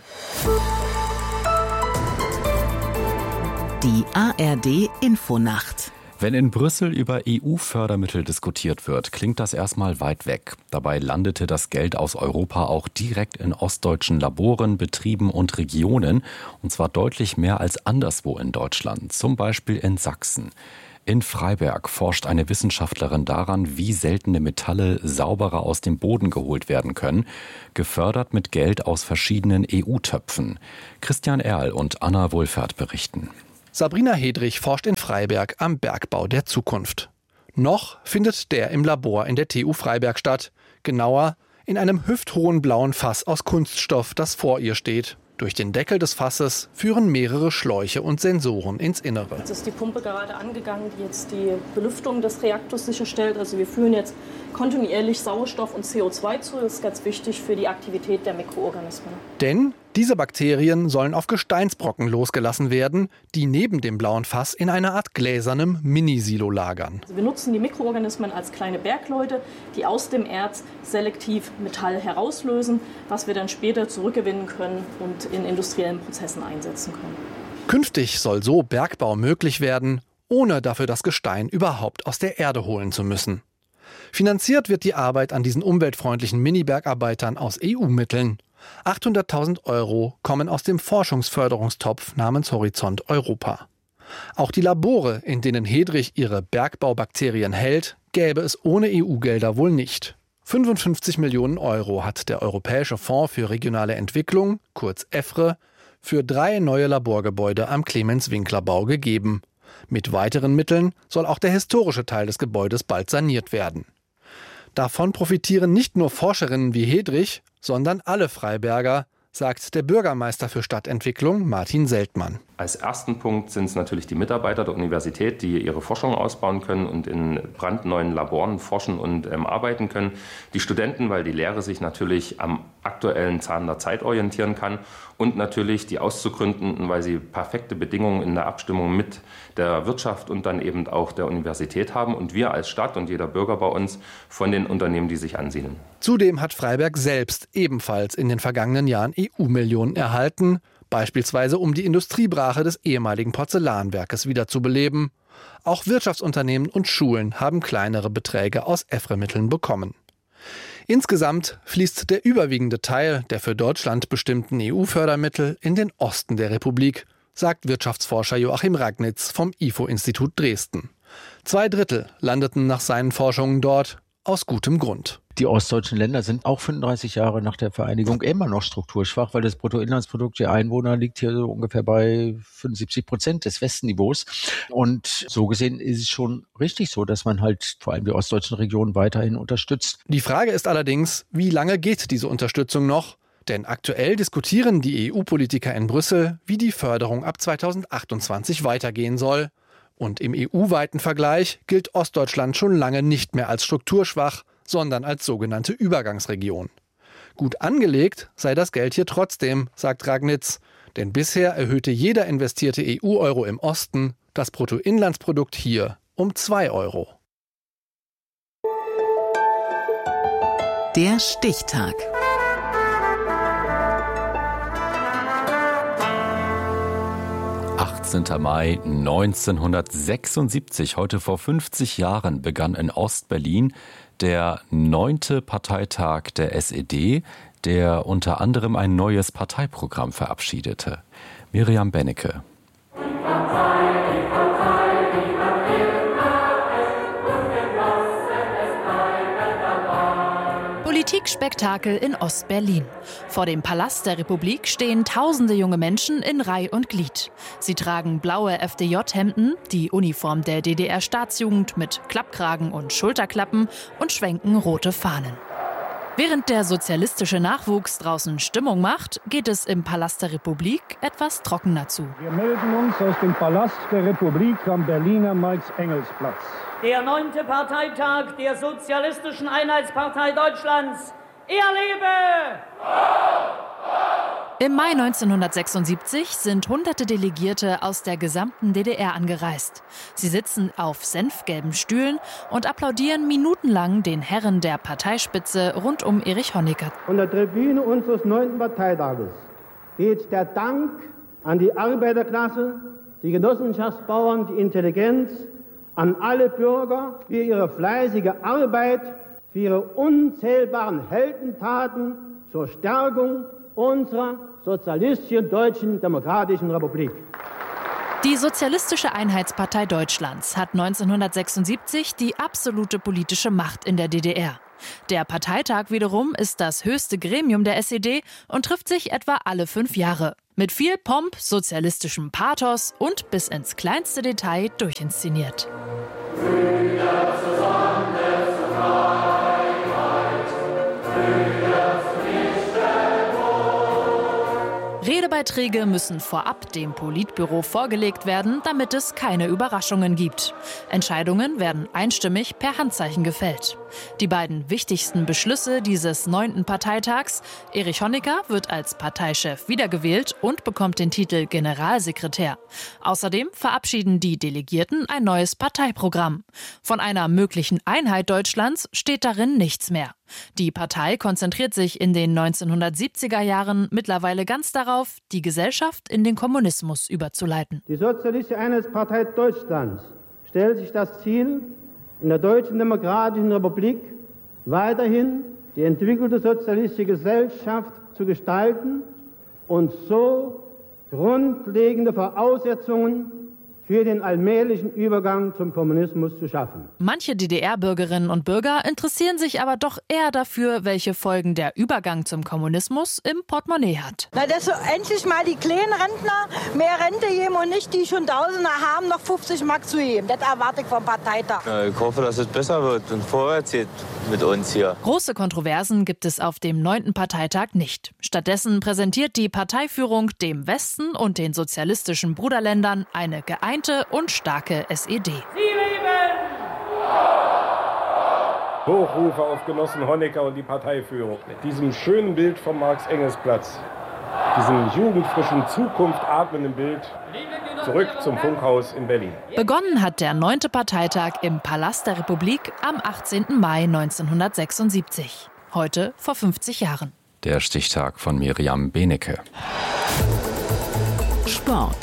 Die A R D-Infonacht. Wenn in Brüssel über E U-Fördermittel diskutiert wird, klingt das erstmal weit weg. Dabei landete das Geld aus Europa auch direkt in ostdeutschen Laboren, Betrieben und Regionen, und zwar deutlich mehr als anderswo in Deutschland, zum Beispiel in Sachsen. In Freiberg forscht eine Wissenschaftlerin daran, wie seltene Metalle sauberer aus dem Boden geholt werden können, gefördert mit Geld aus verschiedenen E U-Töpfen. Christian Erl und Anna Wohlfahrt berichten. Sabrina Hedrich forscht in Freiberg am Bergbau der Zukunft. Noch findet der im Labor in der T U Freiberg statt. Genauer in einem hüfthohen blauen Fass aus Kunststoff, das vor ihr steht. Durch den Deckel des Fasses führen mehrere Schläuche und Sensoren ins Innere. Jetzt ist die Pumpe gerade angegangen, die jetzt die Belüftung des Reaktors sicherstellt. Also wir führen jetzt kontinuierlich Sauerstoff und C O zwei zu. Das ist ganz wichtig für die Aktivität der Mikroorganismen. Denn diese Bakterien sollen auf Gesteinsbrocken losgelassen werden, die neben dem blauen Fass in einer Art gläsernem Minisilo lagern. Also wir nutzen die Mikroorganismen als kleine Bergleute, die aus dem Erz selektiv Metall herauslösen, was wir dann später zurückgewinnen können und in industriellen Prozessen einsetzen können. Künftig soll so Bergbau möglich werden, ohne dafür das Gestein überhaupt aus der Erde holen zu müssen. Finanziert wird die Arbeit an diesen umweltfreundlichen Mini-Bergarbeitern aus E U-Mitteln. achthunderttausend Euro kommen aus dem Forschungsförderungstopf namens Horizont Europa. Auch die Labore, in denen Hedrich ihre Bergbaubakterien hält, gäbe es ohne E U-Gelder wohl nicht. fünfundfünfzig Millionen Euro hat der Europäische Fonds für regionale Entwicklung, kurz EFRE, für drei neue Laborgebäude am Clemens-Winkler-Bau gegeben. Mit weiteren Mitteln soll auch der historische Teil des Gebäudes bald saniert werden. Davon profitieren nicht nur Forscherinnen wie Hedrich, sondern alle Freiberger, sagt der Bürgermeister für Stadtentwicklung Martin Seltmann. Als ersten Punkt sind es natürlich die Mitarbeiter der Universität, die ihre Forschung ausbauen können und in brandneuen Laboren forschen und ähm, arbeiten können. Die Studenten, weil die Lehre sich natürlich am aktuellen Zahn der Zeit orientieren kann. Und natürlich die Auszugründenden, weil sie perfekte Bedingungen in der Abstimmung mit der Wirtschaft und dann eben auch der Universität haben. Und wir als Stadt und jeder Bürger bei uns von den Unternehmen, die sich ansiedeln. Zudem hat Freiberg selbst ebenfalls in den vergangenen Jahren E U-Millionen erhalten, beispielsweise um die Industriebrache des ehemaligen Porzellanwerkes wiederzubeleben. Auch Wirtschaftsunternehmen und Schulen haben kleinere Beträge aus EFRE-Mitteln bekommen. Insgesamt fließt der überwiegende Teil der für Deutschland bestimmten E U-Fördermittel in den Osten der Republik, sagt Wirtschaftsforscher Joachim Ragnitz vom I F O-Institut Dresden. Zwei Drittel landeten nach seinen Forschungen dort, aus gutem Grund. Die ostdeutschen Länder sind auch fünfunddreißig Jahre nach der Vereinigung immer noch strukturschwach, weil das Bruttoinlandsprodukt der Einwohner liegt hier so ungefähr bei fünfundsiebzig Prozent des Westniveaus. Und so gesehen ist es schon richtig so, dass man halt vor allem die ostdeutschen Regionen weiterhin unterstützt. Die Frage ist allerdings, wie lange geht diese Unterstützung noch? Denn aktuell diskutieren die E U-Politiker in Brüssel, wie die Förderung ab zweitausendachtundzwanzig weitergehen soll. Und im E U-weiten Vergleich gilt Ostdeutschland schon lange nicht mehr als strukturschwach, sondern als sogenannte Übergangsregion. Gut angelegt sei das Geld hier trotzdem, sagt Ragnitz, denn bisher erhöhte jeder investierte E U-Euro im Osten das Bruttoinlandsprodukt hier um zwei Euro. Der Stichtag. achtzehnter Mai neunzehnhundertsechsundsiebzig, heute vor fünfzig Jahren, begann in Ostberlin der neunte Parteitag der S E D, der unter anderem ein neues Parteiprogramm verabschiedete. Miriam Bennecke. Politikspektakel in Ostberlin. Vor dem Palast der Republik stehen tausende junge Menschen in Reih und Glied. Sie tragen blaue F D J-Hemden, die Uniform der D D R-Staatsjugend mit Klappkragen und Schulterklappen und schwenken rote Fahnen. Während der sozialistische Nachwuchs draußen Stimmung macht, geht es im Palast der Republik etwas trockener zu. Wir melden uns aus dem Palast der Republik am Berliner Marx-Engels-Platz. Der neunte Parteitag der Sozialistischen Einheitspartei Deutschlands. Er lebe! Im Mai neunzehnhundertsechsundsiebzig sind hunderte Delegierte aus der gesamten D D R angereist. Sie sitzen auf senfgelben Stühlen und applaudieren minutenlang den Herren der Parteispitze rund um Erich Honecker. Von der Tribüne unseres neunten Parteitages geht der Dank an die Arbeiterklasse, die Genossenschaftsbauern, die Intelligenz, an alle Bürger für ihre fleißige Arbeit, für ihre unzählbaren Heldentaten zur Stärkung unserer sozialistischen Deutschen Demokratischen Republik. Die Sozialistische Einheitspartei Deutschlands hat neunzehnhundertsechsundsiebzig die absolute politische Macht in der D D R. Der Parteitag wiederum ist das höchste Gremium der S E D und trifft sich etwa alle fünf Jahre. Mit viel Pomp, sozialistischem Pathos und bis ins kleinste Detail durchinszeniert. Redebeiträge müssen vorab dem Politbüro vorgelegt werden, damit es keine Überraschungen gibt. Entscheidungen werden einstimmig per Handzeichen gefällt. Die beiden wichtigsten Beschlüsse dieses neunten Parteitags: Erich Honecker wird als Parteichef wiedergewählt und bekommt den Titel Generalsekretär. Außerdem verabschieden die Delegierten ein neues Parteiprogramm. Von einer möglichen Einheit Deutschlands steht darin nichts mehr. Die Partei konzentriert sich in den neunzehnhundertsiebziger Jahren mittlerweile ganz darauf, die Gesellschaft in den Kommunismus überzuleiten. Die Sozialistische Einheitspartei Deutschlands stellt sich das Ziel, in der Deutschen Demokratischen Republik weiterhin die entwickelte sozialistische Gesellschaft zu gestalten und so grundlegende Voraussetzungen für den allmählichen Übergang zum Kommunismus zu schaffen. Manche D D R-Bürgerinnen und Bürger interessieren sich aber doch eher dafür, welche Folgen der Übergang zum Kommunismus im Portemonnaie hat. Na, dass so endlich mal die kleinen Rentner mehr Rente geben und nicht die schon Tausender haben, noch fünfzig Mark zu geben. Das erwarte ich vom Parteitag. Ja, ich hoffe, dass es besser wird und vorwärts geht mit uns hier. Große Kontroversen gibt es auf dem neunten Parteitag nicht. Stattdessen präsentiert die Parteiführung dem Westen und den sozialistischen Bruderländern eine geeinte und starke S E D. Sie leben! Hochrufe auf Genossen Honecker und die Parteiführung. Mit diesem schönen Bild vom Marx-Engels-Platz, diesem jugendfrischen, zukunftatmenden Bild, zurück zum Funkhaus in Berlin. Begonnen hat der neunte Parteitag im Palast der Republik am achtzehnten Mai neunzehnhundertsechsundsiebzig. Heute vor fünfzig Jahren. Der Stichtag von Miriam Benecke. Sport.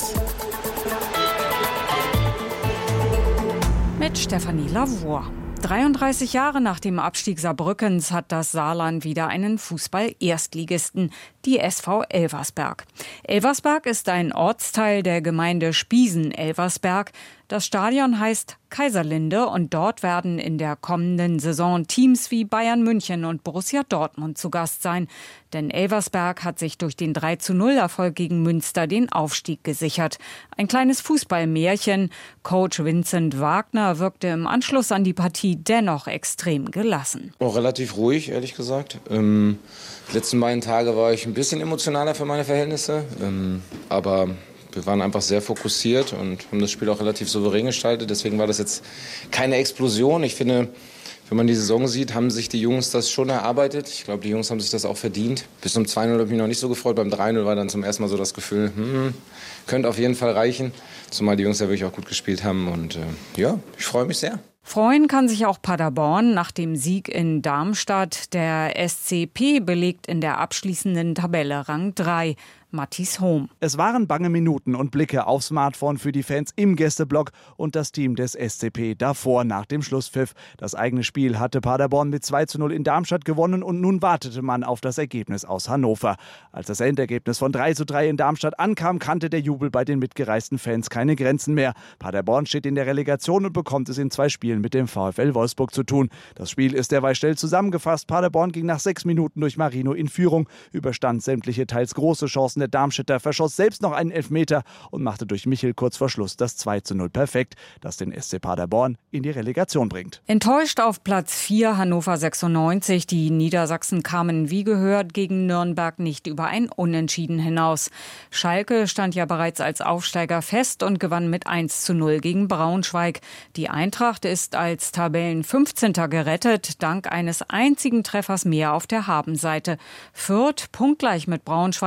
Mit Stefanie Lavoie. dreiunddreißig Jahre nach dem Abstieg Saarbrückens hat das Saarland wieder einen Fußball-Erstligisten, die S V Elversberg. Elversberg ist ein Ortsteil der Gemeinde Spiesen-Elversberg. Das Stadion heißt Kaiserlinde und dort werden in der kommenden Saison Teams wie Bayern München und Borussia Dortmund zu Gast sein. Denn Elversberg hat sich durch den drei zu null Erfolg gegen Münster den Aufstieg gesichert. Ein kleines Fußballmärchen. Coach Vincent Wagner wirkte im Anschluss an die Partie dennoch extrem gelassen. Auch relativ ruhig, ehrlich gesagt. Ähm, die letzten beiden Tage war ich ein bisschen emotionaler für meine Verhältnisse. Ähm, aber wir waren einfach sehr fokussiert und haben das Spiel auch relativ souverän gestaltet. Deswegen war das jetzt keine Explosion. Ich finde, wenn man die Saison sieht, haben sich die Jungs das schon erarbeitet. Ich glaube, die Jungs haben sich das auch verdient. Bis zum zwei null habe ich mich noch nicht so gefreut. Beim drei null war dann zum ersten Mal so das Gefühl, hm, könnte auf jeden Fall reichen. Zumal die Jungs ja wirklich auch gut gespielt haben. Und äh, ja, ich freue mich sehr. Freuen kann sich auch Paderborn nach dem Sieg in Darmstadt. Der S C P belegt in der abschließenden Tabelle Rang drei. Mattis Hohm. Es waren bange Minuten und Blicke aufs Smartphone für die Fans im Gästeblock und das Team des S C P davor nach dem Schlusspfiff. Das eigene Spiel hatte Paderborn mit zwei zu null in Darmstadt gewonnen und nun wartete man auf das Ergebnis aus Hannover. Als das Endergebnis von drei zu drei in Darmstadt ankam, kannte der Jubel bei den mitgereisten Fans keine Grenzen mehr. Paderborn steht in der Relegation und bekommt es in zwei Spielen mit dem VfL Wolfsburg zu tun. Das Spiel ist derweil schnell zusammengefasst. Paderborn ging nach sechs Minuten durch Marino in Führung, überstand sämtliche teils große Chancen der Darmstädter, verschoss selbst noch einen Elfmeter und machte durch Michel kurz vor Schluss das zwei zu null perfekt, das den S C Paderborn in die Relegation bringt. Enttäuscht auf Platz vier Hannover sechsundneunzig. Die Niedersachsen kamen wie gehört gegen Nürnberg nicht über ein Unentschieden hinaus. Schalke stand ja bereits als Aufsteiger fest und gewann mit eins zu null gegen Braunschweig. Die Eintracht ist als Tabellenfünfzehnter gerettet, dank eines einzigen Treffers mehr auf der Habenseite. Fürth punktgleich mit Braunschweig.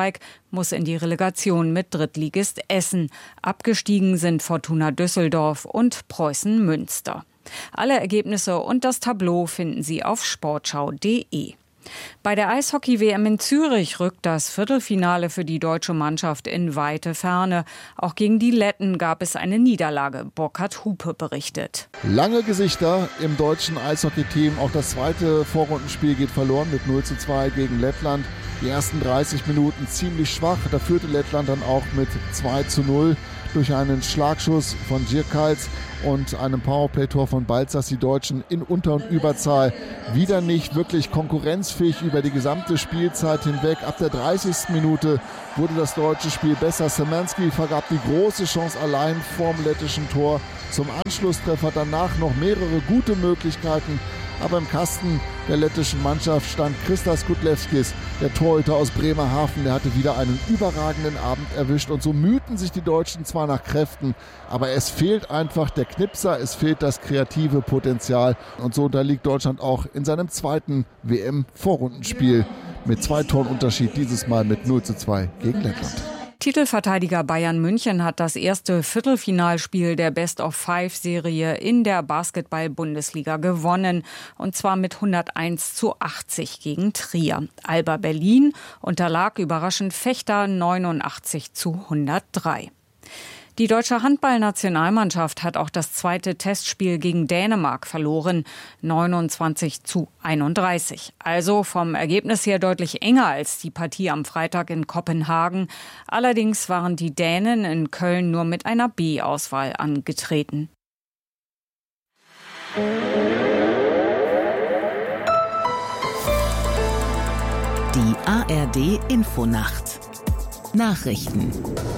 muss in die Relegation mit Drittligist Essen. Abgestiegen sind Fortuna Düsseldorf und Preußen Münster. Alle Ergebnisse und das Tableau finden Sie auf sportschau punkt de. Bei der Eishockey-W M in Zürich rückt das Viertelfinale für die deutsche Mannschaft in weite Ferne. Auch gegen die Letten gab es eine Niederlage. Burkhard Hupe berichtet. Lange Gesichter im deutschen Eishockey-Team. Auch das zweite Vorrundenspiel geht verloren mit null zu zwei gegen Lettland. Die ersten dreißig Minuten ziemlich schwach. Da führte Lettland dann auch mit zwei zu null durch einen Schlagschuss von Djirkals und einem Powerplay-Tor von Balzers die Deutschen in Unter- und Überzahl wieder nicht wirklich konkurrenzfähig über die gesamte Spielzeit hinweg. Ab der dreißigsten Minute wurde das deutsche Spiel besser. Szymanski vergab die große Chance allein vorm lettischen Tor zum Anschlusstreffer. Danach noch mehrere gute Möglichkeiten. Aber im Kasten der lettischen Mannschaft stand Christas Kudlewskis, der Torhüter aus Bremerhaven. Der hatte wieder einen überragenden Abend erwischt. Und so mühten sich die Deutschen zwar nach Kräften, aber es fehlt einfach der Knipser, es fehlt das kreative Potenzial. Und so unterliegt Deutschland auch in seinem zweiten W M-Vorrundenspiel mit zwei Toren Unterschied, dieses Mal mit null zu zwei gegen Lettland. Titelverteidiger Bayern München hat das erste Viertelfinalspiel der Best-of-Five-Serie in der Basketball-Bundesliga gewonnen. Und zwar mit hunderteins zu achtzig gegen Trier. Alba Berlin unterlag überraschend Vechta neunundachtzig zu hundertdrei. Die deutsche Handballnationalmannschaft hat auch das zweite Testspiel gegen Dänemark verloren, neunundzwanzig zu einunddreißig. Also vom Ergebnis her deutlich enger als die Partie am Freitag in Kopenhagen. Allerdings waren die Dänen in Köln nur mit einer B-Auswahl angetreten. Die A R D-Infonacht. Nachrichten.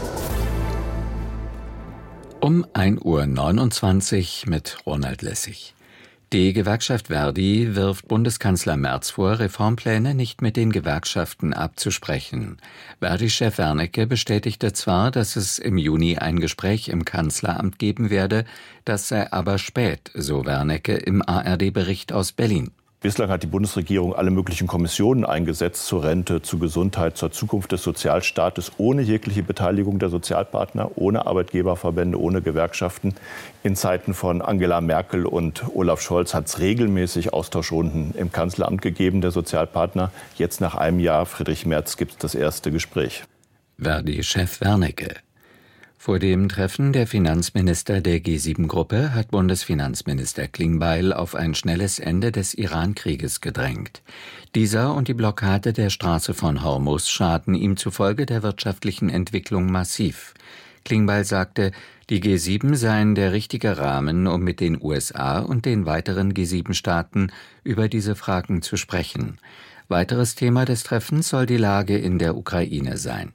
Um ein Uhr neunundzwanzig mit Ronald Lessig. Die Gewerkschaft Verdi wirft Bundeskanzler Merz vor, Reformpläne nicht mit den Gewerkschaften abzusprechen. Verdi-Chef Wernicke bestätigte zwar, dass es im Juni ein Gespräch im Kanzleramt geben werde, das sei aber spät, so Wernicke im A R D-Bericht aus Berlin. Bislang hat die Bundesregierung alle möglichen Kommissionen eingesetzt zur Rente, zur Gesundheit, zur Zukunft des Sozialstaates, ohne jegliche Beteiligung der Sozialpartner, ohne Arbeitgeberverbände, ohne Gewerkschaften. In Zeiten von Angela Merkel und Olaf Scholz hat es regelmäßig Austauschrunden im Kanzleramt gegeben, der Sozialpartner. Jetzt nach einem Jahr, Friedrich Merz, gibt es das erste Gespräch. Verdi-Chef Wernicke. Vor dem Treffen der Finanzminister der G sieben Gruppe hat Bundesfinanzminister Klingbeil auf ein schnelles Ende des Iran-Krieges gedrängt. Dieser und die Blockade der Straße von Hormuz schaden ihm zufolge der wirtschaftlichen Entwicklung massiv. Klingbeil sagte, die G sieben seien der richtige Rahmen, um mit den U S A und den weiteren G sieben Staaten über diese Fragen zu sprechen. Weiteres Thema des Treffens soll die Lage in der Ukraine sein.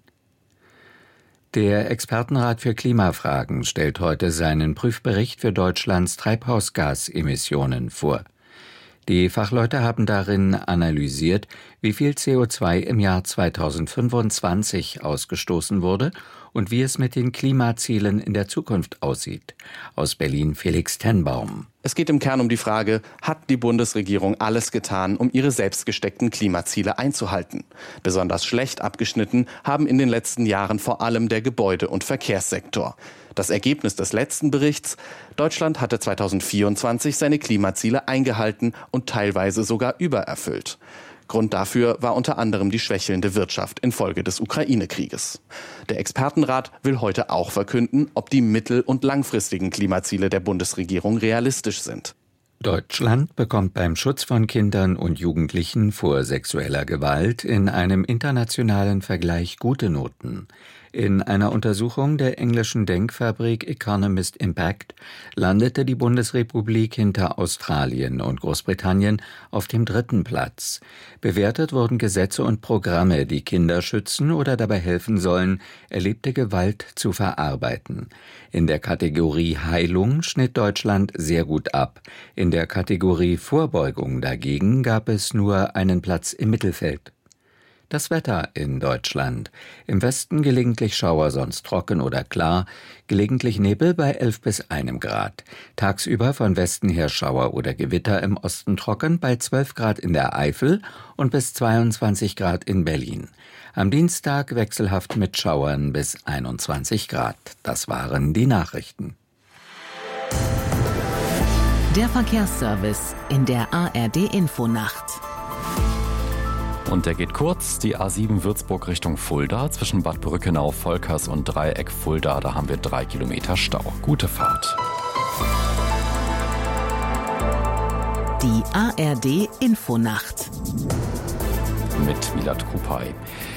Der Expertenrat für Klimafragen stellt heute seinen Prüfbericht für Deutschlands Treibhausgasemissionen vor. Die Fachleute haben darin analysiert, wie viel C O zwei im Jahr zweitausendfünfundzwanzig ausgestoßen wurde und wie es mit den Klimazielen in der Zukunft aussieht. Aus Berlin Felix Tenbaum. Es geht im Kern um die Frage, hat die Bundesregierung alles getan, um ihre selbst gesteckten Klimaziele einzuhalten? Besonders schlecht abgeschnitten haben in den letzten Jahren vor allem der Gebäude- und Verkehrssektor. Das Ergebnis des letzten Berichts: Deutschland hatte zweitausendvierundzwanzig seine Klimaziele eingehalten und teilweise sogar übererfüllt. Grund dafür war unter anderem die schwächelnde Wirtschaft infolge des Ukraine-Krieges. Der Expertenrat will heute auch verkünden, ob die mittel- und langfristigen Klimaziele der Bundesregierung realistisch sind. Deutschland bekommt beim Schutz von Kindern und Jugendlichen vor sexueller Gewalt in einem internationalen Vergleich gute Noten. In einer Untersuchung der englischen Denkfabrik Economist Impact landete die Bundesrepublik hinter Australien und Großbritannien auf dem dritten Platz. Bewertet wurden Gesetze und Programme, die Kinder schützen oder dabei helfen sollen, erlebte Gewalt zu verarbeiten. In der Kategorie Heilung schnitt Deutschland sehr gut ab. In der Kategorie Vorbeugung dagegen gab es nur einen Platz im Mittelfeld. Das Wetter in Deutschland. Im Westen gelegentlich Schauer, sonst trocken oder klar. Gelegentlich Nebel bei elf bis einem Grad. Tagsüber von Westen her Schauer oder Gewitter, im Osten trocken bei zwölf Grad in der Eifel und bis zweiundzwanzig Grad in Berlin. Am Dienstag wechselhaft mit Schauern bis einundzwanzig Grad. Das waren die Nachrichten. Der Verkehrsservice in der A R D-Infonacht. Und der geht kurz, die A sieben Würzburg Richtung Fulda, zwischen Bad Brückenau, Volkers und Dreieck Fulda, da haben wir drei Kilometer Stau. Gute Fahrt. Die A R D-Infonacht. Mit Milad Kupay.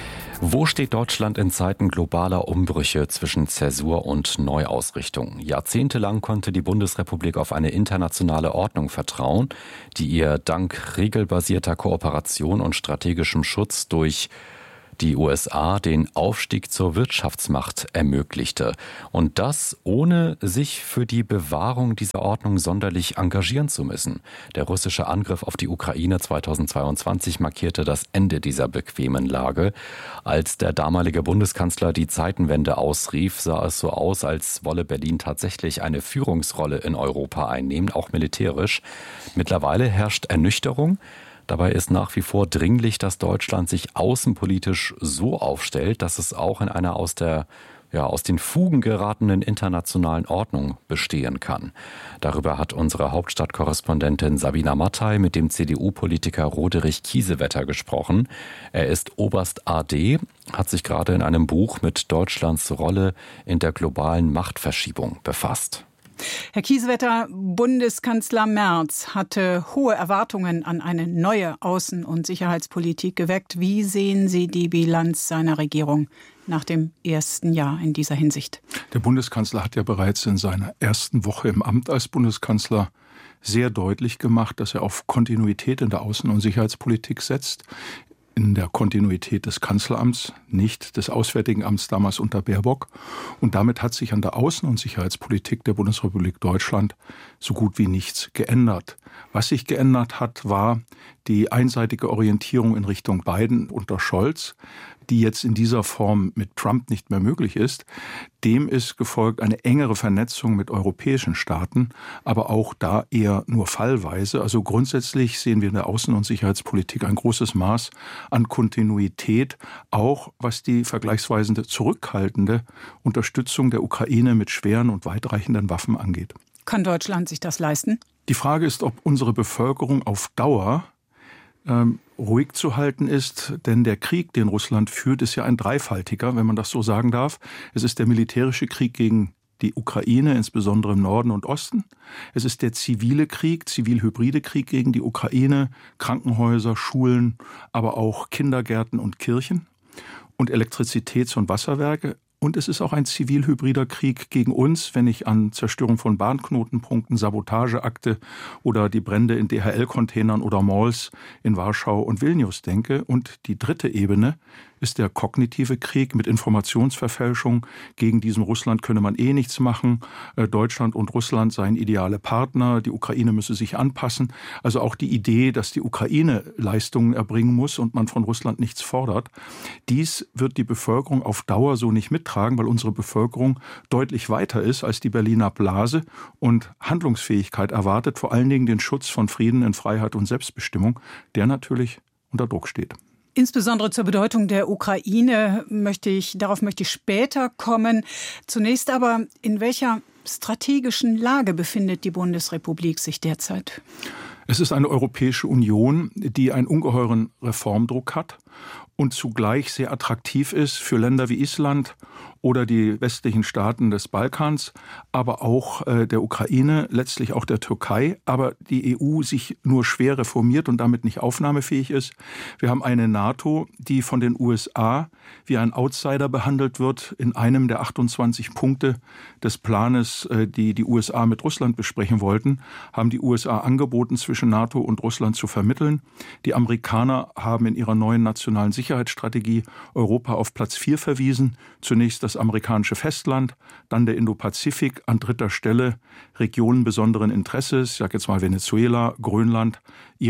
Wo steht Deutschland in Zeiten globaler Umbrüche zwischen Zäsur und Neuausrichtung? Jahrzehntelang konnte die Bundesrepublik auf eine internationale Ordnung vertrauen, die ihr dank regelbasierter Kooperation und strategischem Schutz durch die U S A den Aufstieg zur Wirtschaftsmacht ermöglichte. Und das ohne sich für die Bewahrung dieser Ordnung sonderlich engagieren zu müssen. Der russische Angriff auf die Ukraine zweitausendzweiundzwanzig markierte das Ende dieser bequemen Lage. Als der damalige Bundeskanzler die Zeitenwende ausrief, sah es so aus, als wolle Berlin tatsächlich eine Führungsrolle in Europa einnehmen, auch militärisch. Mittlerweile herrscht Ernüchterung. Dabei ist nach wie vor dringlich, dass Deutschland sich außenpolitisch so aufstellt, dass es auch in einer aus der ja, aus den Fugen geratenen internationalen Ordnung bestehen kann. Darüber hat unsere Hauptstadtkorrespondentin Sabina Mattei mit dem C D U-Politiker Roderich Kiesewetter gesprochen. Er ist Oberst A D, hat sich gerade in einem Buch mit Deutschlands Rolle in der globalen Machtverschiebung befasst. Herr Kiesewetter, Bundeskanzler Merz hatte hohe Erwartungen an eine neue Außen- und Sicherheitspolitik geweckt. Wie sehen Sie die Bilanz seiner Regierung nach dem ersten Jahr in dieser Hinsicht? Der Bundeskanzler hat ja bereits in seiner ersten Woche im Amt als Bundeskanzler sehr deutlich gemacht, dass er auf Kontinuität in der Außen- und Sicherheitspolitik setzt. In der Kontinuität des Kanzleramts, nicht des Auswärtigen Amts damals unter Baerbock. Und damit hat sich an der Außen- und Sicherheitspolitik der Bundesrepublik Deutschland so gut wie nichts geändert. Was sich geändert hat, war die einseitige Orientierung in Richtung Biden unter Scholz, die jetzt in dieser Form mit Trump nicht mehr möglich ist. Dem ist gefolgt eine engere Vernetzung mit europäischen Staaten, aber auch da eher nur fallweise. Also grundsätzlich sehen wir in der Außen- und Sicherheitspolitik ein großes Maß an Kontinuität, auch was die vergleichsweise zurückhaltende Unterstützung der Ukraine mit schweren und weitreichenden Waffen angeht. Kann Deutschland sich das leisten? Die Frage ist, ob unsere Bevölkerung auf Dauer ähm, ruhig zu halten ist, denn der Krieg, den Russland führt, ist ja ein dreifaltiger, wenn man das so sagen darf. Es ist der militärische Krieg gegen die Ukraine, insbesondere im Norden und Osten. Es ist der zivile Krieg, zivil-hybride Krieg gegen die Ukraine, Krankenhäuser, Schulen, aber auch Kindergärten und Kirchen und Elektrizitäts- und Wasserwerke. Und es ist auch ein zivil-hybrider Krieg gegen uns, wenn ich an Zerstörung von Bahnknotenpunkten, Sabotageakte oder die Brände in D H L-Containern oder Malls in Warschau und Vilnius denke. Und die dritte Ebene ist der kognitive Krieg mit Informationsverfälschung. Gegen diesem Russland könne man eh nichts machen. Deutschland und Russland seien ideale Partner. Die Ukraine müsse sich anpassen. Also auch die Idee, dass die Ukraine Leistungen erbringen muss und man von Russland nichts fordert. Dies wird die Bevölkerung auf Dauer so nicht mittragen, weil unsere Bevölkerung deutlich weiter ist als die Berliner Blase und Handlungsfähigkeit erwartet, vor allen Dingen den Schutz von Frieden in Freiheit und Selbstbestimmung, der natürlich unter Druck steht. Insbesondere zur Bedeutung der Ukraine möchte ich, darauf möchte ich später kommen. Zunächst aber, in welcher strategischen Lage befindet die Bundesrepublik sich derzeit? Es ist eine Europäische Union, die einen ungeheuren Reformdruck hat und zugleich sehr attraktiv ist für Länder wie Island oder die westlichen Staaten des Balkans, aber auch äh, der Ukraine, letztlich auch der Türkei, aber die E U sich nur schwer reformiert und damit nicht aufnahmefähig ist. Wir haben eine NATO, die von den U S A wie ein Outsider behandelt wird. In einem der achtundzwanzig Punkte des Planes, äh, die die U S A mit Russland besprechen wollten, haben die U S A angeboten, zwischen NATO und Russland zu vermitteln. Die Amerikaner haben in ihrer neuen nationalen Sicherheitsstrategie Europa auf Platz vier verwiesen. Zunächst das amerikanische Festland, dann der Indopazifik, an dritter Stelle Regionen besonderen Interesses, ich sage jetzt mal Venezuela, Grönland, Iran.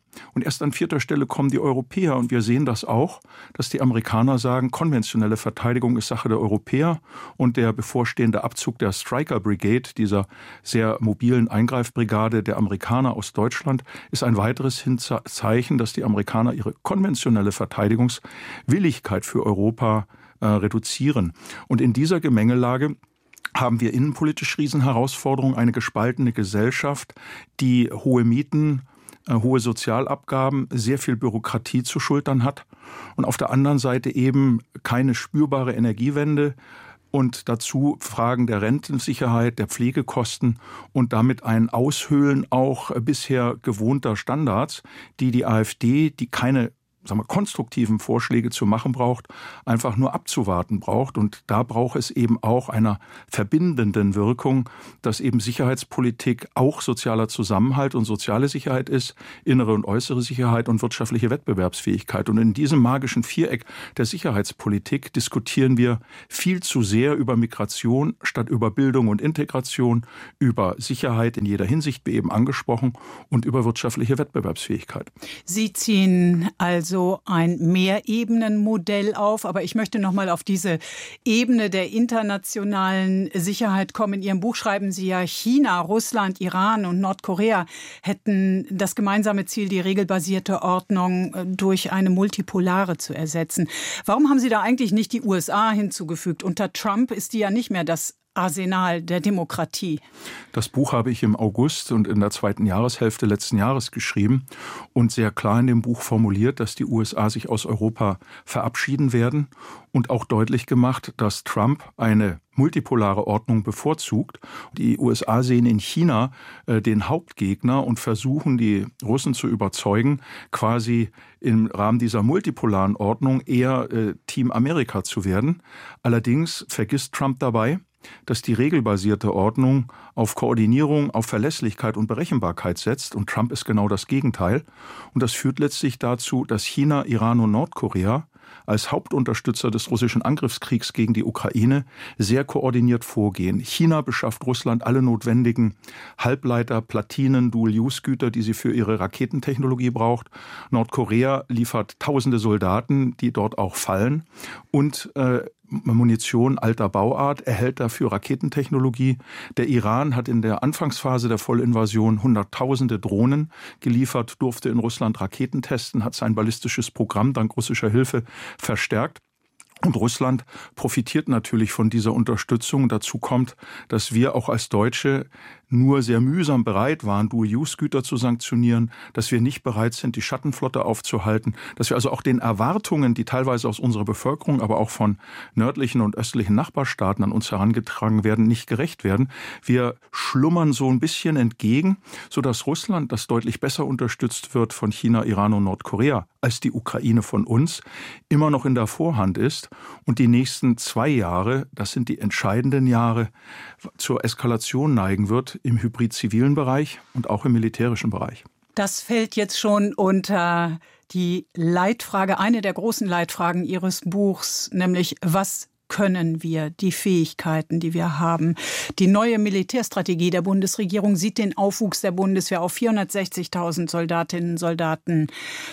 Und erst an vierter Stelle kommen die Europäer. Und wir sehen das auch, dass die Amerikaner sagen, konventionelle Verteidigung ist Sache der Europäer. Und der bevorstehende Abzug der Stryker Brigade, dieser sehr mobilen Eingreifbrigade der Amerikaner aus Deutschland, ist ein weiteres Zeichen, dass die Amerikaner ihre konventionelle Verteidigungswilligkeit für Europa äh, reduzieren. Und in dieser Gemengelage haben wir innenpolitisch Riesenherausforderungen, eine gespaltene Gesellschaft, die hohe Mieten, äh, hohe Sozialabgaben, sehr viel Bürokratie zu schultern hat und auf der anderen Seite eben keine spürbare Energiewende und dazu Fragen der Rentensicherheit, der Pflegekosten und damit ein Aushöhlen auch bisher gewohnter Standards, die die AfD, die keine sagen wir, konstruktiven Vorschläge zu machen braucht, einfach nur abzuwarten braucht. Und da braucht es eben auch einer verbindenden Wirkung, dass eben Sicherheitspolitik auch sozialer Zusammenhalt und soziale Sicherheit ist, innere und äußere Sicherheit und wirtschaftliche Wettbewerbsfähigkeit. Und in diesem magischen Viereck der Sicherheitspolitik diskutieren wir viel zu sehr über Migration statt über Bildung und Integration, über Sicherheit in jeder Hinsicht, wie eben angesprochen, und über wirtschaftliche Wettbewerbsfähigkeit. Sie ziehen also so ein Mehrebenenmodell auf. Aber ich möchte noch mal auf diese Ebene der internationalen Sicherheit kommen. In Ihrem Buch schreiben Sie ja, China, Russland, Iran und Nordkorea hätten das gemeinsame Ziel, die regelbasierte Ordnung durch eine multipolare zu ersetzen. Warum haben Sie da eigentlich nicht die U S A hinzugefügt? Unter Trump ist die ja nicht mehr das Arsenal der Demokratie. Das Buch habe ich im August und in der zweiten Jahreshälfte letzten Jahres geschrieben und sehr klar in dem Buch formuliert, dass die U S A sich aus Europa verabschieden werden und auch deutlich gemacht, dass Trump eine multipolare Ordnung bevorzugt. Die U S A sehen in China äh, den Hauptgegner und versuchen, die Russen zu überzeugen, quasi im Rahmen dieser multipolaren Ordnung eher äh, Team Amerika zu werden. Allerdings vergisst Trump dabei, dass die regelbasierte Ordnung auf Koordinierung, auf Verlässlichkeit und Berechenbarkeit setzt. Und Trump ist genau das Gegenteil. Und das führt letztlich dazu, dass China, Iran und Nordkorea als Hauptunterstützer des russischen Angriffskriegs gegen die Ukraine sehr koordiniert vorgehen. China beschafft Russland alle notwendigen Halbleiter, Platinen, Dual-Use-Güter, die sie für ihre Raketentechnologie braucht. Nordkorea liefert tausende Soldaten, die dort auch fallen. Und äh, Munition alter Bauart, erhält dafür Raketentechnologie. Der Iran hat in der Anfangsphase der Vollinvasion hunderttausende Drohnen geliefert, durfte in Russland Raketen testen, hat sein ballistisches Programm dank russischer Hilfe verstärkt. Und Russland profitiert natürlich von dieser Unterstützung. Dazu kommt, dass wir auch als Deutsche nur sehr mühsam bereit waren, Dual-Use-Güter zu sanktionieren, dass wir nicht bereit sind, die Schattenflotte aufzuhalten, dass wir also auch den Erwartungen, die teilweise aus unserer Bevölkerung, aber auch von nördlichen und östlichen Nachbarstaaten an uns herangetragen werden, nicht gerecht werden. Wir schlummern so ein bisschen entgegen, sodass Russland, das deutlich besser unterstützt wird von China, Iran und Nordkorea, als die Ukraine von uns, immer noch in der Vorhand ist und die nächsten zwei Jahre, das sind die entscheidenden Jahre, zur Eskalation neigen wird im hybrid-zivilen Bereich und auch im militärischen Bereich. Das fällt jetzt schon unter die Leitfrage, eine der großen Leitfragen Ihres Buchs, nämlich was können wir, die Fähigkeiten, die wir haben. Die neue Militärstrategie der Bundesregierung sieht den Aufwuchs der Bundeswehr auf vierhundertsechzigtausend Soldatinnen und Soldaten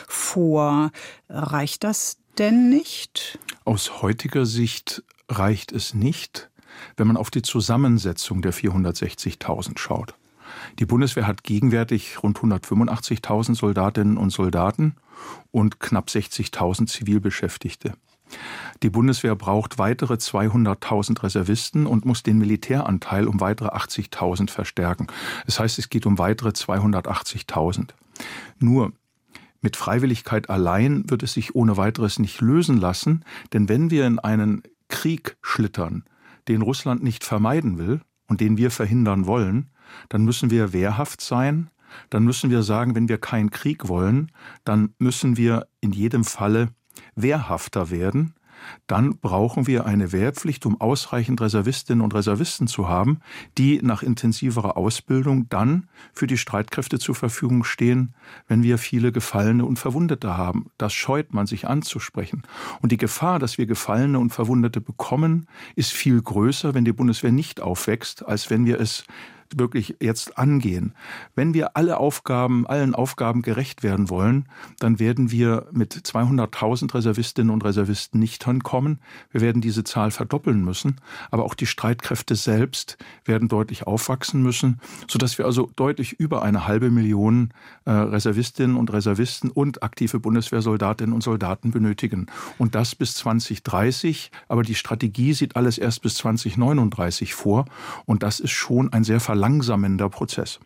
vor. Reicht das denn nicht? Aus heutiger Sicht reicht es nicht, wenn man auf die Zusammensetzung der vierhundertsechzigtausend schaut. Die Bundeswehr hat gegenwärtig rund hundertfünfundachtzigtausend Soldatinnen und Soldaten und knapp sechzigtausend Zivilbeschäftigte. Die Bundeswehr braucht weitere zweihunderttausend Reservisten und muss den Militäranteil um weitere achtzigtausend verstärken. Das heißt, es geht um weitere zweihundertachtzigtausend. Nur mit Freiwilligkeit allein wird es sich ohne weiteres nicht lösen lassen, denn wenn wir in einen Krieg schlittern, den Russland nicht vermeiden will und den wir verhindern wollen, dann müssen wir wehrhaft sein, dann müssen wir sagen, wenn wir keinen Krieg wollen, dann müssen wir in jedem Falle wehrhafter werden. Dann brauchen wir eine Wehrpflicht, um ausreichend Reservistinnen und Reservisten zu haben, die nach intensiverer Ausbildung dann für die Streitkräfte zur Verfügung stehen, wenn wir viele Gefallene und Verwundete haben. Das scheut man sich anzusprechen. Und die Gefahr, dass wir Gefallene und Verwundete bekommen, ist viel größer, wenn die Bundeswehr nicht aufwächst, als wenn wir es wirklich jetzt angehen. Wenn wir alle Aufgaben, allen Aufgaben gerecht werden wollen, dann werden wir mit zweihunderttausend Reservistinnen und Reservisten nicht hinkommen. Wir werden diese Zahl verdoppeln müssen. Aber auch die Streitkräfte selbst werden deutlich aufwachsen müssen, sodass wir also deutlich über eine halbe Million äh, Reservistinnen und Reservisten und aktive Bundeswehrsoldatinnen und Soldaten benötigen. Und das bis zwanzig dreißig. Aber die Strategie sieht alles erst bis zwanzig neununddreißig vor. Und das ist schon ein sehr verlangsamender Prozess.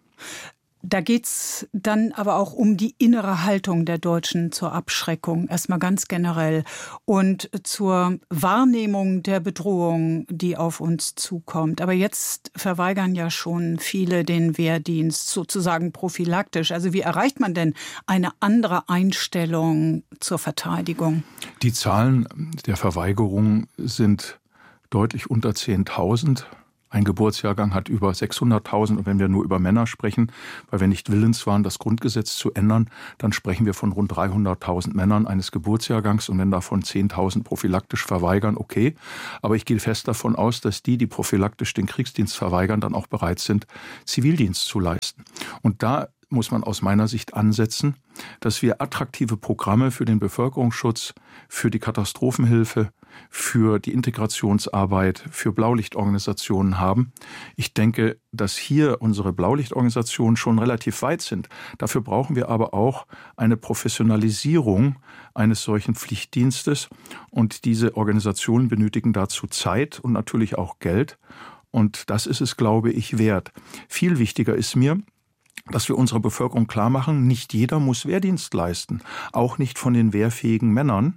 Da geht's dann aber auch um die innere Haltung der Deutschen zur Abschreckung, erstmal ganz generell, und zur Wahrnehmung der Bedrohung, die auf uns zukommt. Aber jetzt verweigern ja schon viele den Wehrdienst, sozusagen prophylaktisch. Also wie erreicht man denn eine andere Einstellung zur Verteidigung? Die Zahlen der Verweigerung sind deutlich unter zehntausend. Ein Geburtsjahrgang hat über sechshunderttausend. Und wenn wir nur über Männer sprechen, weil wir nicht willens waren, das Grundgesetz zu ändern, dann sprechen wir von rund dreihunderttausend Männern eines Geburtsjahrgangs. Und wenn davon zehntausend prophylaktisch verweigern, okay. Aber ich gehe fest davon aus, dass die, die prophylaktisch den Kriegsdienst verweigern, dann auch bereit sind, Zivildienst zu leisten. Und da muss man aus meiner Sicht ansetzen, dass wir attraktive Programme für den Bevölkerungsschutz, für die Katastrophenhilfe, für die Integrationsarbeit, für Blaulichtorganisationen haben. Ich denke, dass hier unsere Blaulichtorganisationen schon relativ weit sind. Dafür brauchen wir aber auch eine Professionalisierung eines solchen Pflichtdienstes. Und diese Organisationen benötigen dazu Zeit und natürlich auch Geld. Und das ist es, glaube ich, wert. Viel wichtiger ist mir, dass wir unserer Bevölkerung klar machen, nicht jeder muss Wehrdienst leisten, auch nicht von den wehrfähigen Männern.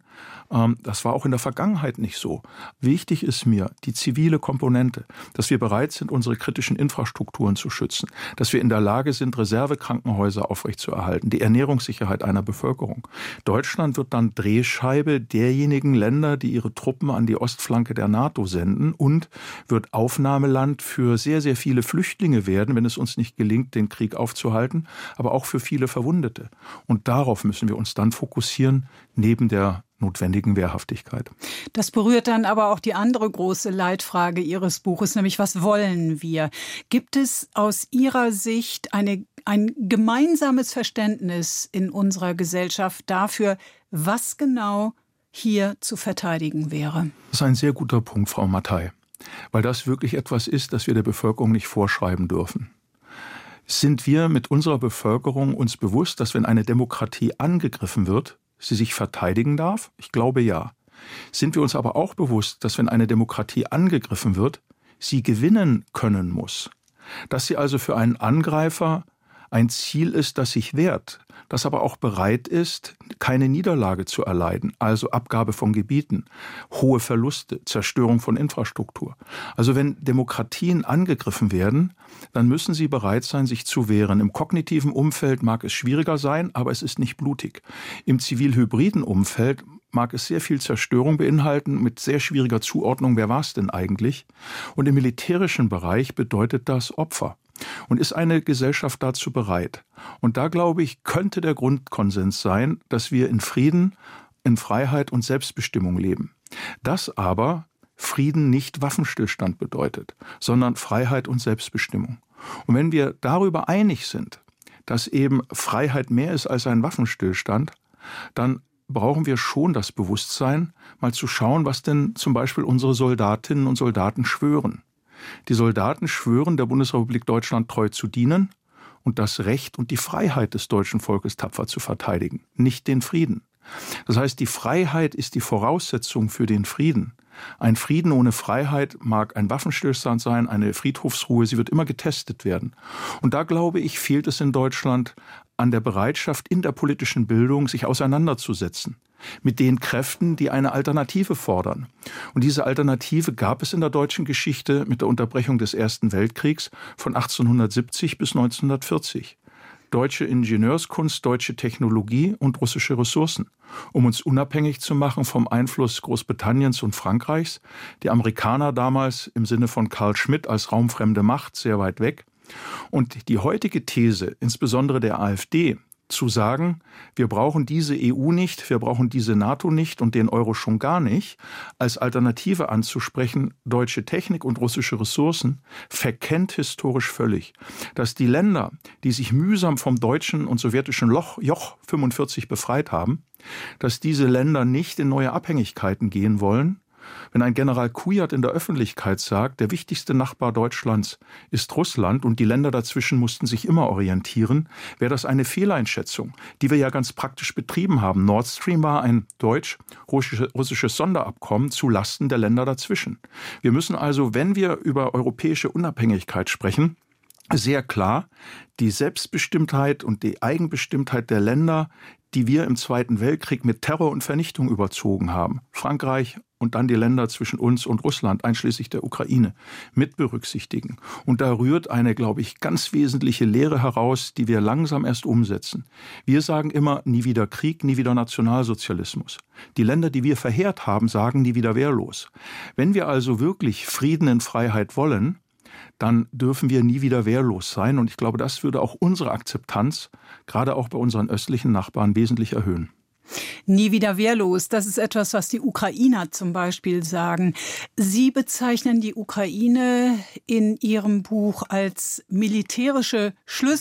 Das war auch in der Vergangenheit nicht so. Wichtig ist mir die zivile Komponente, dass wir bereit sind, unsere kritischen Infrastrukturen zu schützen, dass wir in der Lage sind, Reservekrankenhäuser aufrechtzuerhalten, die Ernährungssicherheit einer Bevölkerung. Deutschland wird dann Drehscheibe derjenigen Länder, die ihre Truppen an die Ostflanke der NATO senden, und wird Aufnahmeland für sehr, sehr viele Flüchtlinge werden, wenn es uns nicht gelingt, den Krieg aufzuhalten, aber auch für viele Verwundete. Und darauf müssen wir uns dann fokussieren, neben der notwendigen Wehrhaftigkeit. Das berührt dann aber auch die andere große Leitfrage Ihres Buches, nämlich was wollen wir? Gibt es aus Ihrer Sicht eine, ein gemeinsames Verständnis in unserer Gesellschaft dafür, was genau hier zu verteidigen wäre? Das ist ein sehr guter Punkt, Frau Mattei, weil das wirklich etwas ist, das wir der Bevölkerung nicht vorschreiben dürfen. Sind wir mit unserer Bevölkerung uns bewusst, dass wenn eine Demokratie angegriffen wird, sie sich verteidigen darf? Ich glaube ja. Sind wir uns aber auch bewusst, dass wenn eine Demokratie angegriffen wird, sie gewinnen können muss? Dass sie also für einen Angreifer ein Ziel ist, das sich wehrt, das aber auch bereit ist, keine Niederlage zu erleiden, also Abgabe von Gebieten, hohe Verluste, Zerstörung von Infrastruktur. Also wenn Demokratien angegriffen werden, dann müssen sie bereit sein, sich zu wehren. Im kognitiven Umfeld mag es schwieriger sein, aber es ist nicht blutig. Im zivil-hybriden Umfeld mag es sehr viel Zerstörung beinhalten, mit sehr schwieriger Zuordnung, wer war es denn eigentlich? Und im militärischen Bereich bedeutet das Opfer. Und ist eine Gesellschaft dazu bereit? Und da, glaube ich, könnte der Grundkonsens sein, dass wir in Frieden, in Freiheit und Selbstbestimmung leben. Dass aber Frieden nicht Waffenstillstand bedeutet, sondern Freiheit und Selbstbestimmung. Und wenn wir darüber einig sind, dass eben Freiheit mehr ist als ein Waffenstillstand, dann brauchen wir schon das Bewusstsein, mal zu schauen, was denn zum Beispiel unsere Soldatinnen und Soldaten schwören. Die Soldaten schwören, der Bundesrepublik Deutschland treu zu dienen und das Recht und die Freiheit des deutschen Volkes tapfer zu verteidigen, nicht den Frieden. Das heißt, die Freiheit ist die Voraussetzung für den Frieden. Ein Frieden ohne Freiheit mag ein Waffenstillstand sein, eine Friedhofsruhe, sie wird immer getestet werden. Und da, glaube ich, fehlt es in Deutschland an der Bereitschaft, in der politischen Bildung sich auseinanderzusetzen mit den Kräften, die eine Alternative fordern. Und diese Alternative gab es in der deutschen Geschichte mit der Unterbrechung des Ersten Weltkriegs von achtzehnhundertsiebzig bis neunzehnhundertvierzig. Deutsche Ingenieurskunst, deutsche Technologie und russische Ressourcen, um uns unabhängig zu machen vom Einfluss Großbritanniens und Frankreichs. Die Amerikaner damals im Sinne von Carl Schmitt als raumfremde Macht sehr weit weg. Und die heutige These, insbesondere der AfD, zu sagen, wir brauchen diese E U nicht, wir brauchen diese NATO nicht und den Euro schon gar nicht, als Alternative anzusprechen, deutsche Technik und russische Ressourcen, verkennt historisch völlig, dass die Länder, die sich mühsam vom deutschen und sowjetischen Loch, Joch fünfundvierzig befreit haben, dass diese Länder nicht in neue Abhängigkeiten gehen wollen. Wenn ein General Kujat in der Öffentlichkeit sagt, der wichtigste Nachbar Deutschlands ist Russland und die Länder dazwischen mussten sich immer orientieren, wäre das eine Fehleinschätzung, die wir ja ganz praktisch betrieben haben. Nord Stream war ein deutsch-russisches Sonderabkommen zu Lasten der Länder dazwischen. Wir müssen also, wenn wir über europäische Unabhängigkeit sprechen, sehr klar die Selbstbestimmtheit und die Eigenbestimmtheit der Länder, die wir im Zweiten Weltkrieg mit Terror und Vernichtung überzogen haben, Frankreich und dann die Länder zwischen uns und Russland, einschließlich der Ukraine, mit berücksichtigen. Und da rührt eine, glaube ich, ganz wesentliche Lehre heraus, die wir langsam erst umsetzen. Wir sagen immer, nie wieder Krieg, nie wieder Nationalsozialismus. Die Länder, die wir verheert haben, sagen nie wieder wehrlos. Wenn wir also wirklich Frieden in Freiheit wollen, dann dürfen wir nie wieder wehrlos sein. Und ich glaube, das würde auch unsere Akzeptanz, gerade auch bei unseren östlichen Nachbarn, wesentlich erhöhen. Nie wieder wehrlos, das ist etwas, was die Ukrainer zum Beispiel sagen. Sie bezeichnen die Ukraine in Ihrem Buch als militärische Schlüssel.